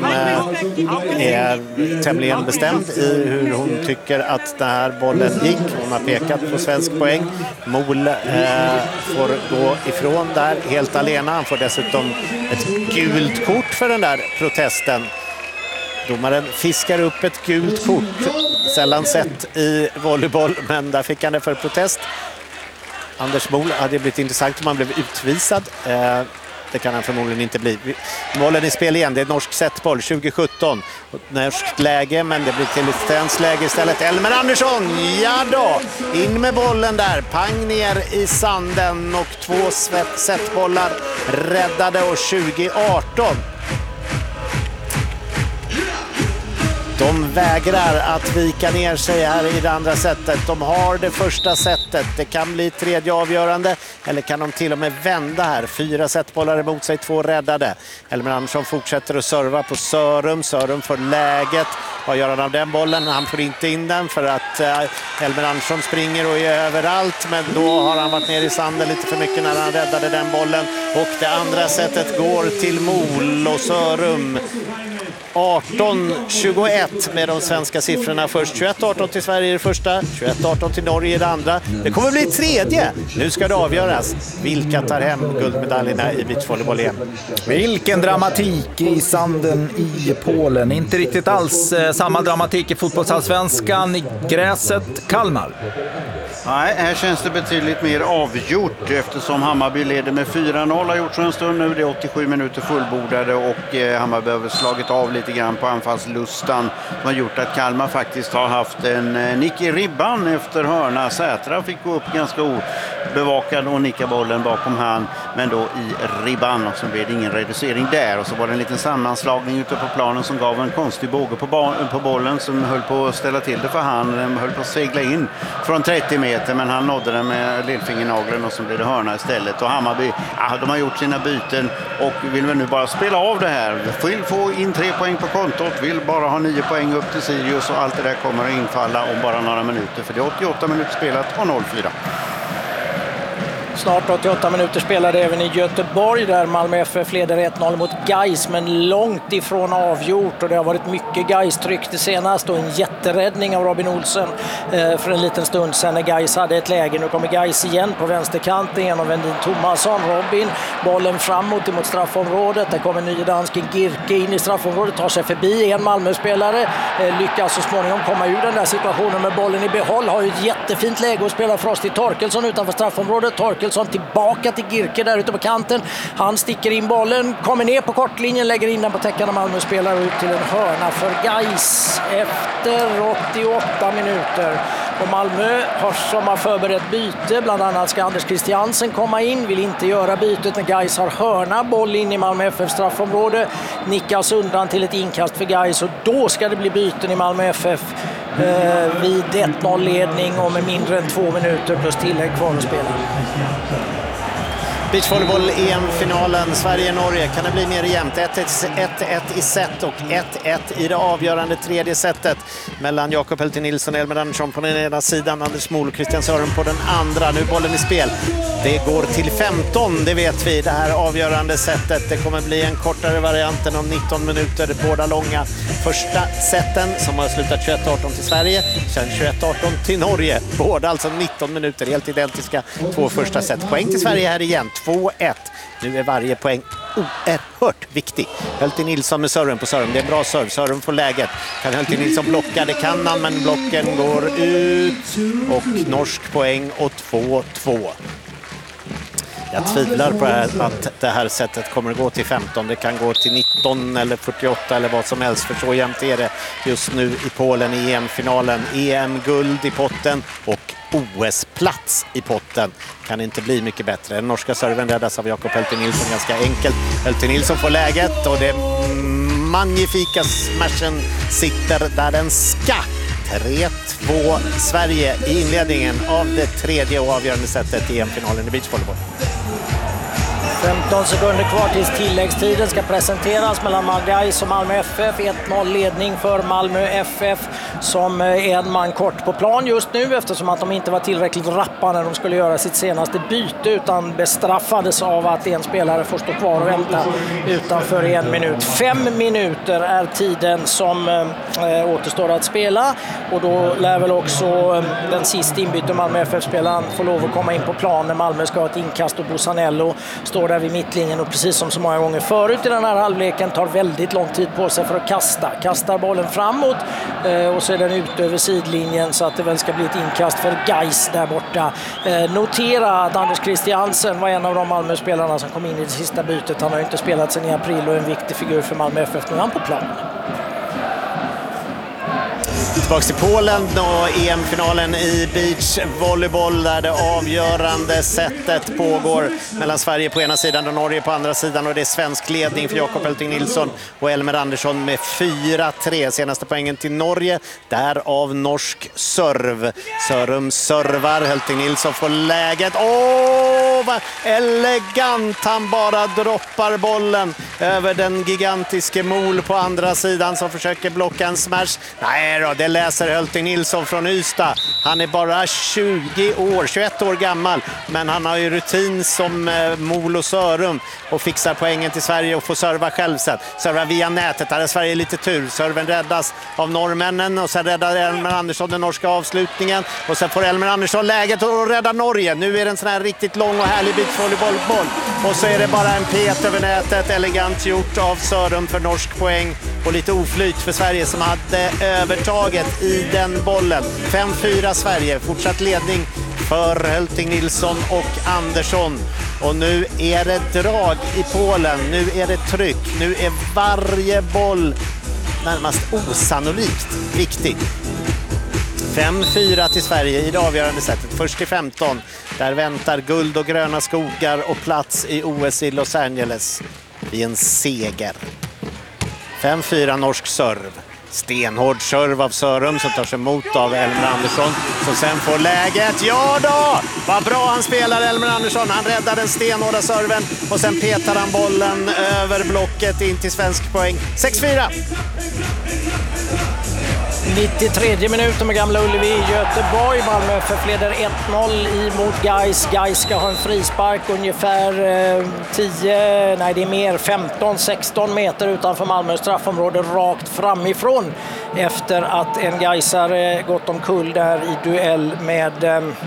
S1: är tämligen bestämd i hur hon tycker att den här bollen gick. Hon har pekat på svensk poäng. Mol eh, får gå ifrån där helt alena. Han får dessutom ett gult kort för den där protesten. Domaren fiskar upp ett gult kort. Sällan sett i volleyboll, men där fick han det för protest. Anders Mol hade blivit intressant om han blev utvisad. Eh, det kan han förmodligen inte bli. Bollen i spel igen, det är norsk setboll, tjugo sjutton. Norskt läge, men det blir till ett svenskt läge istället. Elmer Andersson, ja då! In med bollen där, pang ner i sanden och två setbollar räddade och tjugo arton. De vägrar att vika ner sig här i det andra setet. De har det första setet. Det kan bli tredje avgörande. Eller kan de till och med vända här. Fyra setbollar emot sig, två räddade. Elmer Andersson fortsätter att serva på Sörum. Sörum får läget. Vad gör han av den bollen? Han får inte in den för att Elmer Andersson springer och är överallt. Men då har han varit ner i sanden lite för mycket när han räddade den bollen. Och det andra setet går till Mol och Sörum. arton tjugoett med de svenska siffrorna först. tjugoett arton till Sverige i det första, tjugoett arton till Norge i det andra. Det kommer bli tredje. Nu ska det avgöras. Vilka tar hem guldmedaljerna i beachvolleyboll-E M?
S4: Vilken dramatik i sanden i Polen. Inte riktigt alls eh, samma dramatik i fotbollsallsvenskan i gräset Kalmar.
S3: Nej, här känns det betydligt mer avgjort eftersom Hammarby leder med fyra noll. Har gjort så en stund nu. Det är åttiosju minuter fullbordade och eh, Hammarby har slagit av lite grann på anfallslustan som har gjort att Kalmar faktiskt har haft en eh, nick i ribban efter hörna. Sätra fick gå upp ganska o, bevakad och nickade bollen bakom han, men då i ribban, och så blev det ingen reducering där. Och så var det en liten sammanslagning ute på planen som gav en konstig båge på, ba- på bollen som höll på att ställa till det för han. Den höll på att segla in från trettio meter, men han nådde den med lillfingernageln och så blev det hörna istället. Och Hammarby, ja, de har gjort sina byten och vill väl nu bara spela av det här. Vill få in tre poäng på kontot, vill bara ha nio poäng upp till Sirius, och allt det där kommer att infalla om bara några minuter, för det är åttioåtta minuter spelat och noll fyra.
S2: Snart åttioåtta minuter spelade även i Göteborg där Malmö F F leder ett noll mot Gais, men långt ifrån avgjort, och det har varit mycket Gais-tryck det senaste och en jätteräddning av Robin Olsen eh, för en liten stund sedan när Gais hade ett läge. Nu kommer Gais igen på vänsterkanten genom Vendin Thomasson. Robin, bollen framåt mot straffområdet. Där kommer nye dansken Girke in i straffområdet, tar sig förbi en Malmö-spelare, eh, lyckas så småningom komma ur den där situationen med bollen i behåll. Har ju ett jättefint läge att spela Frost i Torkelsson utanför straffområdet. Torkelsson tillbaka till Girke där ute på kanten. Han sticker in bollen, kommer ner på kortlinjen, lägger in den på täckande Malmö-spelare ut till en hörna för Gais efter åttioåtta minuter. Och Malmö har som har förberett byte, bland annat ska Anders Christiansen komma in, vill inte göra bytet när Gais har hörna, boll in i Malmö F F straffområde, nickas undan till ett inkast för Gais, och då ska det bli byten i Malmö F F eh, vid ett noll-ledning och med mindre än två minuter plus tillägg kvar att spela.
S1: Beachvolleyboll-E M-finalen, Sverige-Norge. Kan det bli mer jämnt? ett ett i set och ett ett i det avgörande tredje setet mellan Jakob Heltin Nilsson och Elmer Andersson på den ena sidan, Anders Mol och Christian Sören på den andra. Nu bollen i spel. Det går till femton, det vet vi, det här avgörande setet. Det kommer bli en kortare variant än om nitton minuter. Båda långa första seten som har slutat tjugoett arton till Sverige, sen tjugoett arton till Norge. Båda alltså nitton minuter, helt identiska. Två första set. Poäng till Sverige här igen. två ett. Nu är varje poäng oerhört viktig. Heltin Nilsson med Sören på Sören. Det är en bra serv. Sören får läget. Kan Heltin Nilsson blocka? Det kan han, men blocken går ut. Och norsk poäng och två två. Jag tvivlar på att det här sättet kommer att gå till femton. Det kan gå till nitton eller fyrtioåtta eller vad som helst. För så jämnt är det just nu i Polen i E M-finalen. E M-guld i potten och O S-plats i potten. Kan inte bli mycket bättre. Den norska serven räddas av Jakob Heltin Nilsson ganska enkelt. Heltin Nilsson får läget och det magnifika smashen sitter där den ska. tre två Sverige i inledningen av det tredje och avgörande sättet i E M-finalen i beachvolleyboll.
S2: femton sekunder kvar tills tilläggstiden ska presenteras mellan Gais och Malmö F F. ett noll ledning för Malmö F F som är en man kort på plan just nu eftersom att de inte var tillräckligt rappa när de skulle göra sitt senaste byte utan bestraffades av att en spelare får stå kvar och vänta utanför en minut. Fem minuter är tiden som äh, återstår att spela och då lär väl också äh, den sista inbyte Malmö F F-spelaren få lov att komma in på plan när Malmö ska ha ett inkast och Bosanello står där vid mittlinjen och precis som så många gånger förut i den här halvleken tar väldigt lång tid på sig för att kasta. Kastar bollen framåt eh, och så är den ut över sidlinjen så att det väl ska bli ett inkast för Gais där borta. Eh, notera att Anders Christiansen var en av de Malmö-spelarna som kom in i det sista bytet. Han har ju inte spelat sedan i april och är en viktig figur för Malmö F F. Nu är han på plan.
S1: Tillbaka till Polen och E M-finalen i beachvolleyboll där det avgörande sättet pågår mellan Sverige på ena sidan och Norge på andra sidan och det är svensk ledning för Jakob Heltin Nilsson och Elmer Andersson med fyra tre. Senaste poängen till Norge, därav norsk serv. Sörum servar, Heltin Nilsson får läget. Åh, vad elegant han bara droppar bollen över den gigantiske Mol på andra sidan som försöker blocka en smash. Nej då, det läser Heltin Nilsson från Ystad. Han är bara tjugo år, tjugoett år gammal, men han har ju rutin som eh, Mol och Sörum och fixar poängen till Sverige och får serva själv sen. Serva via nätet, här är Sverige lite tur. Serven räddas av norrmännen och sen räddar Elmer Andersson den norska avslutningen och sen får Elmer Andersson läget och räddar Norge. Nu är det en sån här riktigt lång och härlig beachvolleybollboll och så är det bara en pet över nätet, elegant gjort av Sörum för norsk poäng och lite oflyt för Sverige som hade övertaget i den bollen. fem fyra Sverige, fortsatt ledning för Heltin Nilsson och Andersson. Och nu är det drag i Polen, nu är det tryck, nu är varje boll närmast osannolikt viktig. fem fyra till Sverige i det avgörande sättet. Först till femton. Där väntar guld och gröna skogar och plats i O S i Los Angeles i en seger. fem fyra norsk serv. Stenhård serv av Sörum som tar sig emot av Elmer Andersson som sen får läget. Ja då! Vad bra han spelar, Elmer Andersson. Han räddar den stenhårda serven och sen petar han bollen över blocket in till svensk poäng. sex fyra.
S2: nittiotredje minuten med Gamla Ullevi i Göteborg. Malmö F F leder ett noll emot Gais. Gais ska ha en frispark ungefär eh, tio, nej det är mer, femton sexton meter utanför Malmös straffområde rakt framifrån efter att en Gaisare gått omkull där i duell med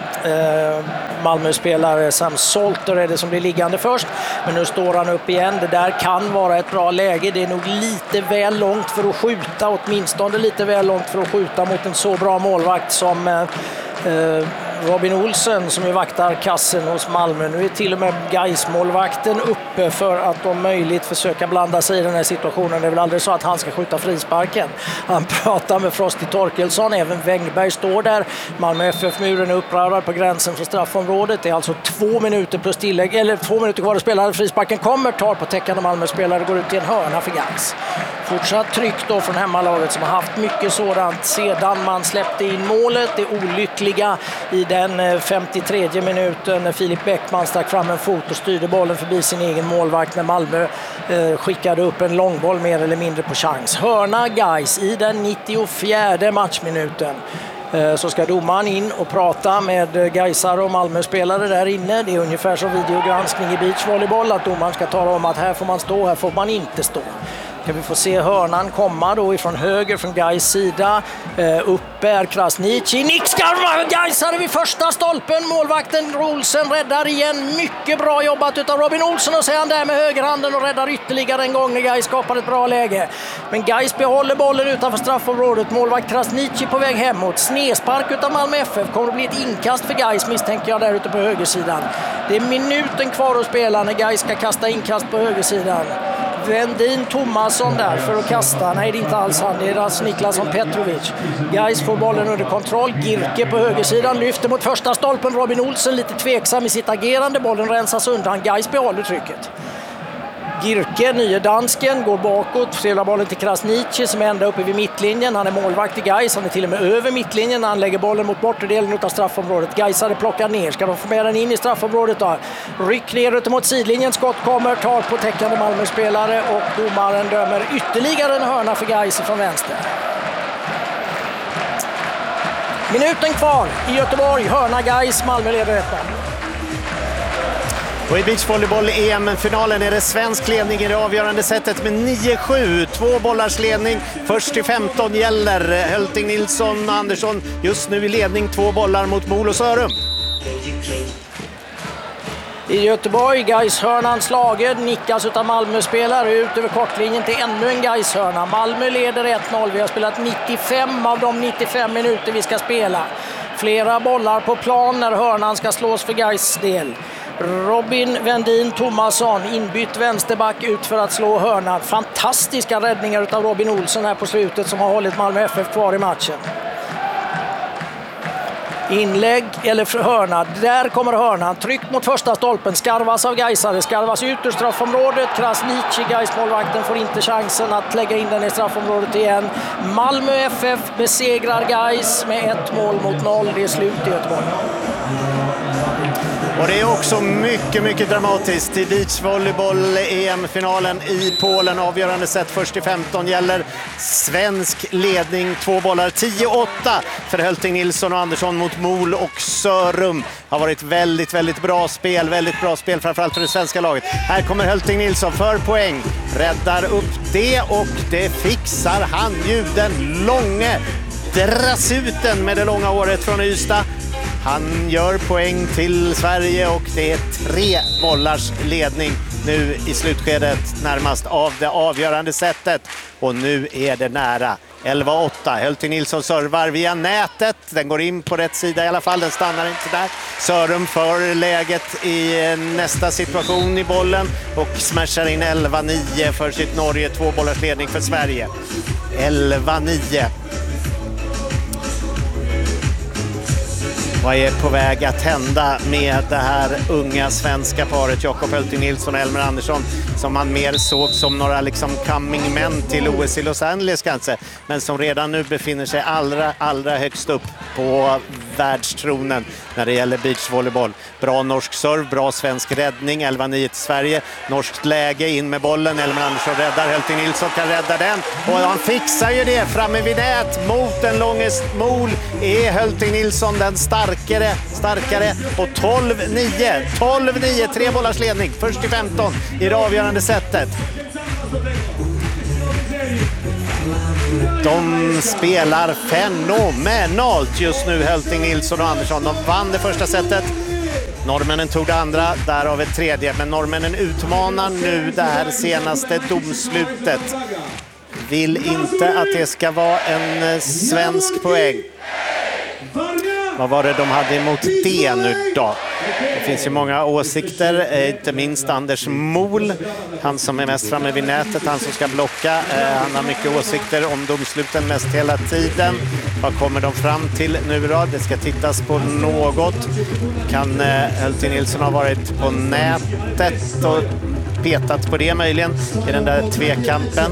S2: eh, Malmö-spelare. Sam Solter är det som blir liggande först, men nu står han upp igen. Det där kan vara ett bra läge. Det är nog lite väl långt för att skjuta, åtminstone lite väl långt för att skjuta mot en så bra målvakt som eh, Robin Olsen som ju vaktar kassen hos Malmö. Nu är till och med Gais-målvakten uppe för att om möjligt försöka blanda sig i den här situationen. Det är väl aldrig så att han ska skjuta frisparken. Han pratar med Frosty Torkelsson, även Wängberg står där. Malmö F F-muren är upprörd på gränsen för straffområdet. Det är alltså två minuter plus tillägg, eller två minuter kvar att spela. Frisparken kommer, tar på täckande Malmö-spelare, går ut till en hörna för Gais. Fortsatt tryck då från hemmalaget som har haft mycket sådant sedan man släppte in målet. Det olyckliga i den femtiotredje minuten när Filip Bäckman stack fram en fot och styrde bollen förbi sin egen målvakt när Malmö eh, skickade upp en långboll mer eller mindre på chans. Hörna Gais i den nittiofjärde matchminuten. Eh, så ska domaren in och prata med Gaisar och Malmö-spelare där inne. Det är ungefär som videogranskning i beachvolleyboll, att domaren ska tala om att här får man stå, här får man inte stå. Kan vi få se hörnan komma då ifrån höger från Gais sida. Eh, uppe är Krasniqi. Nickskarv! Gaisare vid första stolpen. Målvakten Olsen räddar igen. Mycket bra jobbat utav Robin Olsen och så är han där med högerhanden och räddar ytterligare en gång när Gais skapar ett bra läge. Men Gais behåller bollen utanför straffområdet. Målvakt Krasniqi på väg hemåt. Snespark utav Malmö F F. Kommer att bli ett inkast för Gais misstänker jag där ute på högersidan. Det är minuten kvar att spela när Gais ska kasta inkast på högersidan. Vendin Tomasson där för att kasta. Nej, det är inte alls han. Det är alltså Niklasson Petrovic. Gais får bollen under kontroll. Girke på högersidan lyfter mot första stolpen. Robin Olsen lite tveksam i sitt agerande. Bollen rensas undan. Gais behåller trycket. Girke, nye dansken, går bakåt, spelar bollen till Krasniqi som är ända uppe vid mittlinjen. Han är målvakt i Gais, han är till och med över mittlinjen när han lägger bollen mot borterdelen av straffområdet. Gaisare plockar ner, ska de få med den in i straffområdet då? Ryck ner ut mot sidlinjen, skott kommer, tar på täckande Malmö-spelare och domaren dömer ytterligare en hörna för Gais från vänster. Minuten kvar i Göteborg, hörna Gais, Malmö leder ett noll.
S1: Och i beachvolleyboll-E M-finalen är det svensk ledning i det avgörande sättet med nio sju. Två bollars ledning. Först till femton gäller Hölting Nilsson och Andersson just nu i ledning. Två bollar mot Mol och Sörum.
S2: I Göteborg, Gais-hörnan slagen, nickas utav Malmö-spelare ut över kortlinjen till ännu en Gais-hörna. Malmö leder ett noll. Vi har spelat nittiofem av de nittiofem minuter vi ska spela. Flera bollar på plan när hörnan ska slås för Gais del. Robin Vendin Tomasson, inbytt vänsterback ut för att slå hörnan. Fantastiska räddningar utav Robin Olsen här på slutet som har hållit Malmö F F kvar i matchen. Inlägg eller hörna, där kommer hörnan, tryck mot första stolpen, skarvas av Gaisare, skarvas ut ur straffområdet. Krasniqi, Gais-målvakten, får inte chansen att lägga in den i straffområdet igen. Malmö F F besegrar Gais med ett mål mot noll. Det är slut i Göteborg.
S1: Och det är också mycket, mycket dramatiskt i beachvolleyboll-E M-finalen i Polen. Avgörande set först till femton gäller svensk ledning. Två bollar, tio åtta för Hölting Nilsson och Andersson mot Mol och Sörum. Har varit väldigt, väldigt bra spel. Väldigt bra spel framförallt för det svenska laget. Här kommer Hölting Nilsson för poäng. Räddar upp det och det fixar han ju. Den långe drassuten med det långa året från Ystad. Han gör poäng till Sverige och det är tre bollars ledning nu i slutskedet närmast av det avgörande sättet. Och nu är det nära. elva åtta. Hölting Nilsson servar via nätet. Den går in på rätt sida i alla fall. Den stannar inte där. Sörum för läget i nästa situation i bollen och smashar in elva nio för sitt Norge. Två bollars ledning för Sverige. elva nio. Vad är på väg att hända med det här unga svenska paret Jakob Hölting Nilsson och Elmer Andersson, som man mer såg som några liksom coming men till O S i Los Angeles kanske, men som redan nu befinner sig allra, allra högst upp på världstronen när det gäller beachvolleyboll. Bra norsk serv, bra svensk räddning, elva nio till Sverige. Norskt läge, in med bollen, Elmer Andersson räddar, Hölting Nilsson kan rädda den och han fixar ju det framme vid nät mot den långest mål. Är Hölting Nilsson den starkare, starkare och tolv nio, tolv nio, tre bollars ledning, först till femton i det avgörande sättet. De spelar fenomenalt just nu, Hölting Nilsson och Andersson. De vann det första sättet. Norrmännen tog det andra, därav ett tredje. Men norrmännen utmanar nu det här senaste domslutet. Vill inte att det ska vara en svensk poäng. Vad var det de hade emot det nu då? Det finns ju många åsikter, inte minst Anders Mol, han som är mest framme vid nätet, han som ska blocka. Han har mycket åsikter om domsluten mest hela tiden. Vad kommer de fram till nu då? Det ska tittas på något. Kan Hölting Nilsson ha varit på nätet och petat på det möjligen i den där tvekampen?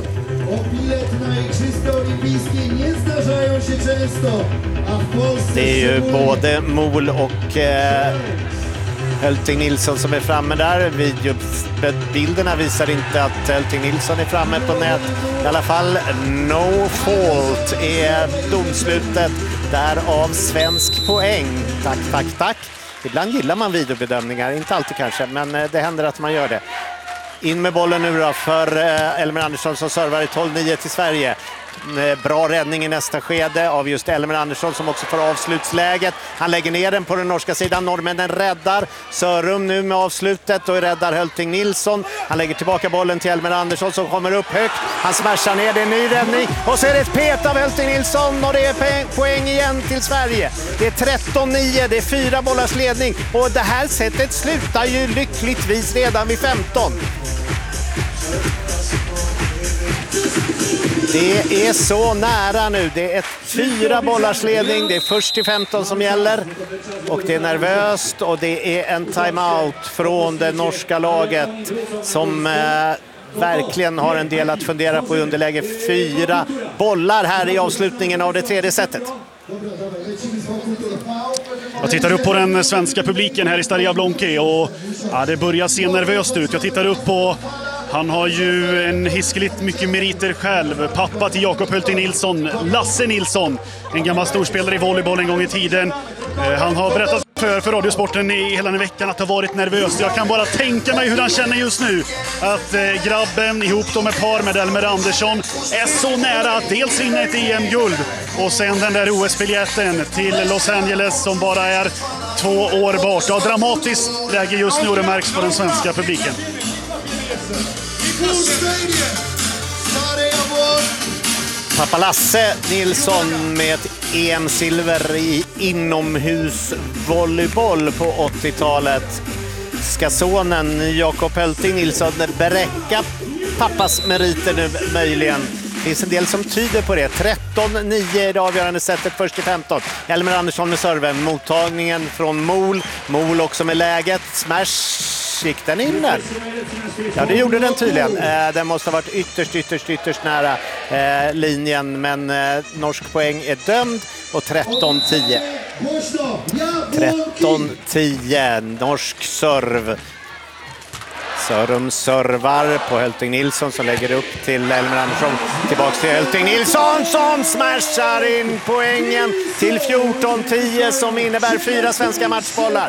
S1: Det är ju både Mol och eh, Hölting Nilsson som är framme där. Videobilderna visar inte att Hölting Nilsson är framme på nät. I alla fall no fault är domslutet, därav svensk poäng. Tack, tack, tack. Ibland gillar man videobedömningar, inte alltid kanske, men det händer att man gör det. In med bollen nu då för Elmer Andersson som servar i tolv nio till Sverige. Bra räddning i nästa skede av just Elmer Andersson som också får avslutsläget. Han lägger ner den på den norska sidan. Norrmännen räddar. Sörum nu med avslutet och räddar Hölting Nilsson. Han lägger tillbaka bollen till Elmer Andersson som kommer upp högt. Han smashar ner, det är en ny räddning. Och så är det ett pet av Hölting Nilsson och det är poäng igen till Sverige. Det är tretton nio, det är fyra bollars ledning. Och det här sättet slutar ju lyckligtvis redan vid femton. Det är så nära nu. Det är ett fyra bollars ledning. Det är först till femton som gäller. Och det är nervöst och det är en timeout från det norska laget som eh, verkligen har en del att fundera på i underläge. Fyra bollar här i avslutningen av det tredje setet.
S5: Jag tittar upp på den svenska publiken här i Staria Vlonki och ja, det börjar se nervöst ut. Jag tittar upp på, han har ju en hiskeligt mycket meriter själv. Pappa till Jakob Hölting Nilsson, Lasse Nilsson, en gammal storspelare i volleyboll en gång i tiden. Han har berättat för, för Radiosporten i hela den veckan att ha varit nervös. Jag kan bara tänka mig hur han känner just nu. Att eh, grabben ihop de ett par med Elmer Andersson är så nära att dels vinna ett E M-guld och sen den där O S-biljetten till Los Angeles som bara är två år bort. Ja, dramatiskt läge just nu och det märks på den svenska publiken.
S1: Pappa Lasse Nilsson med ett E M-silver i inomhusvolleyboll på åttiotalet. Ska sonen Jakob Hölting Nilsson beräcka pappas meriter nu möjligen? Det finns en del som tyder på det. tretton nio i det avgörande sättet först till femton. Elmer Andersson med serven. Mottagningen från Mol. Mol också med läget. Smash. Gick den in där? Ja, det gjorde den tydligen. Eh, den måste ha varit ytterst, ytterst, ytterst nära eh, linjen. Men eh, norsk poäng är dömd och tretton tio. tretton tio. Norsk serv. Sörum servar på Hölting Nilsson som lägger upp till Elmer Andersson. Tillbaks till Hölting Nilsson som smashar in poängen till fjorton tio som innebär fyra svenska matchbollar.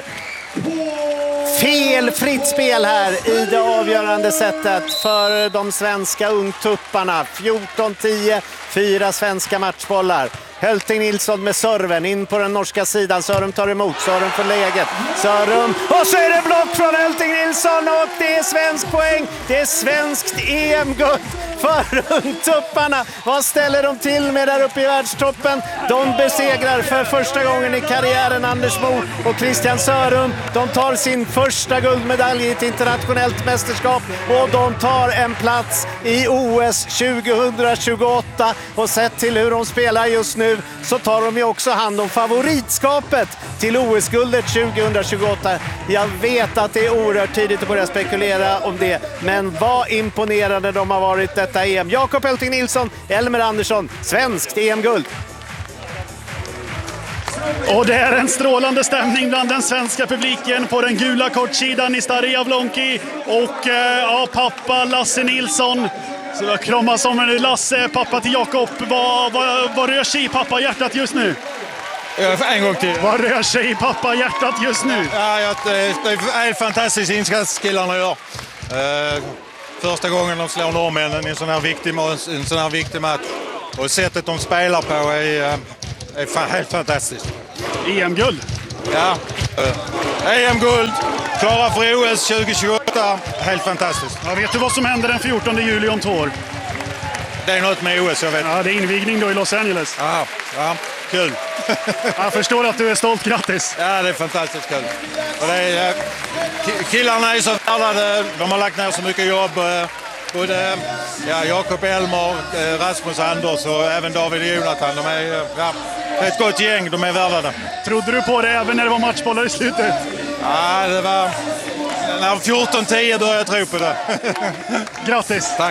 S1: Fel fritt spel här i det avgörande sättet för de svenska ungtupparna. fjorton tio, fyra svenska matchbollar. Hölting Nilsson med serven in på den norska sidan. Sörum tar emot, Sörum får läget. Sörum, och så är det block från Hölting Nilsson och det är svensk poäng. Det är svenskt E M-guld för ungtupparna. Vad ställer de till med där uppe i världstoppen? De besegrar för första gången i karriären Anders Mol och Christian Sörum. De tar sin första första guldmedalj i ett internationellt mästerskap och de tar en plats i O S tjugohundratjugoåtta. Och sett till hur de spelar just nu så tar de ju också hand om favoritskapet till O S-guldet tjugohundratjugoåtta. Jag vet att det är oerhört tidigt att börja spekulera om det, men vad imponerande de har varit detta E M. Jakob Hölting Nilsson, Elmer Andersson, svenskt E M-guld.
S5: Och det är en strålande stämning bland den svenska publiken på den gula kortsidan i Stare Javlonki. Och eh, ja, pappa Lasse Nilsson, så jag kramas om en Lasse, pappa till Jakob. Vad, vad, vad rör sig i pappa hjärtat just nu?
S9: En gång till.
S5: Vad rör sig i pappa hjärtat just nu?
S9: Ja, det är ett fantastiskt insats killarna gör. Uh, första gången de slår norrmännen i en sån här viktig, en sån här viktig match. Och sättet de spelar på är, är fan, helt fantastiskt.
S5: E M-guld?
S9: Ja. Uh, E M-guld. Klara för O S tjugohundratjugoåtta. Helt fantastiskt.
S5: Ja, vet du vad som händer den fjortonde juli om två år?
S9: Det är något med O S, jag vet.
S5: Ja, det är invigning då i Los Angeles.
S9: Ja, ja. Kul.
S5: Jag förstår att du är stolt. Grattis.
S9: Ja, det är fantastiskt kul. Och det är, killarna är så värda. De har lagt ner så mycket jobb. Både ja, Jakob Elmer, Rasmus Anders och även David och Jonathan. De är ja, ett gott gäng. De är värda det.
S5: Trodde du på det även när det var matchbollar i slutet?
S9: Ja, det var... När fjorton tio började jag tro på det.
S5: Grattis.
S9: Tack.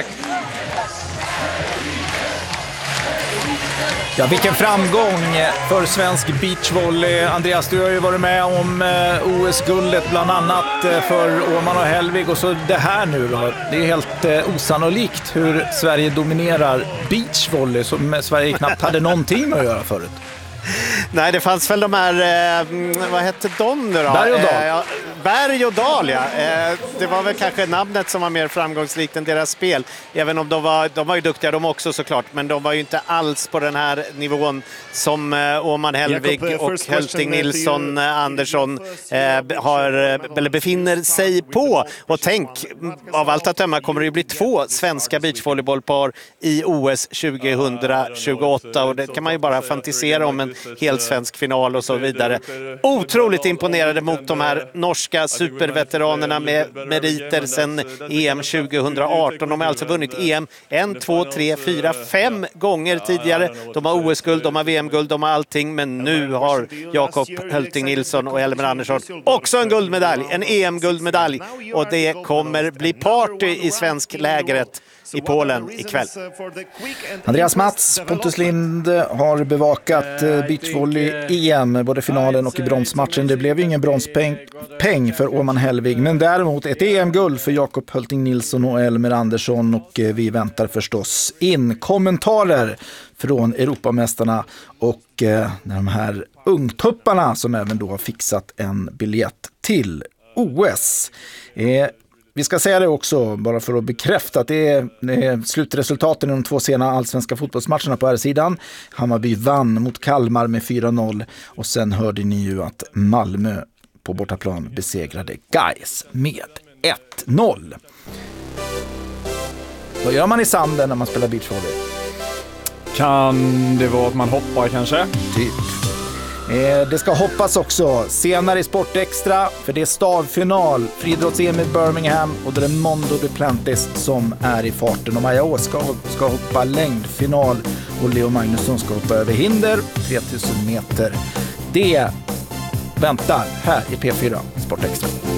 S4: Ja, vilken framgång för svensk beachvolley. Andreas, du har ju varit med om O S-guldet bland annat för Åman och Hellvig, och så det här nu då. Det är helt osannolikt hur Sverige dominerar beachvolley som Sverige knappt hade någonting med att göra förut.
S1: Nej, det fanns väl de här, eh, vad hette de nu då?
S4: Berg och Dal.
S1: Eh, ja, Berg och Dal, ja. Eh, det var väl kanske namnet som var mer framgångsrikt än deras spel. Även om de var, de var ju duktiga de också såklart, men de var ju inte alls på den här nivån som eh, Åman Hellvig Jacob, och Hölting Nilsson eh, Andersson eh, har, eller befinner sig på. Och tänk, av allt att döma kommer det ju bli två svenska beachvolleybollpar i O S tjugohundratjugoåtta, och det kan man ju bara fantisera om, en helt svensk final och så vidare. Otroligt imponerade mot de här norska superveteranerna med meriter sedan E M tjugohundraarton. De har alltså vunnit E M en, två, tre, fyra, fem gånger tidigare. De har O S-guld, de har V M-guld, de har allting, men nu har Jakob Hölting Nilsson och Elmer Andersson också en guldmedalj, en E M-guldmedalj, och det kommer bli party i svensk lägret i Polen ikväll.
S4: Andreas Mats, Pontus Lind har bevakat beachvolley E M, både finalen och i bronsmatchen. Det blev ju ingen bronspeng peng för Åman Hellvig, men däremot ett E M-guld för Jakob Hölting Nilsson och Elmer Andersson, och vi väntar förstås in kommentarer från Europamästarna och de här ungtupparna som även då har fixat en biljett till O S. Vi ska säga det också, bara för att bekräfta att det är, det är slutresultaten i de två sena allsvenska fotbollsmatcherna på här sidan. Hammarby vann mot Kalmar med fyra noll, och sen hörde ni ju att Malmö på bortaplan besegrade Gais med ett noll. Vad gör man i sanden när man spelar beachvolley?
S8: Kan det vara att man hoppar kanske?
S4: Typ. Eh, det ska hoppas också senare i Sportextra, för det är stavfinal, friidrotts-E M i Birmingham, och det är Mondo Duplantis som är i farten. Och Maja Å ska, ska hoppa längdfinal, och Leo Magnusson ska hoppa över hinder, tre tusen meter. Det väntar här i P fyra Sportextra.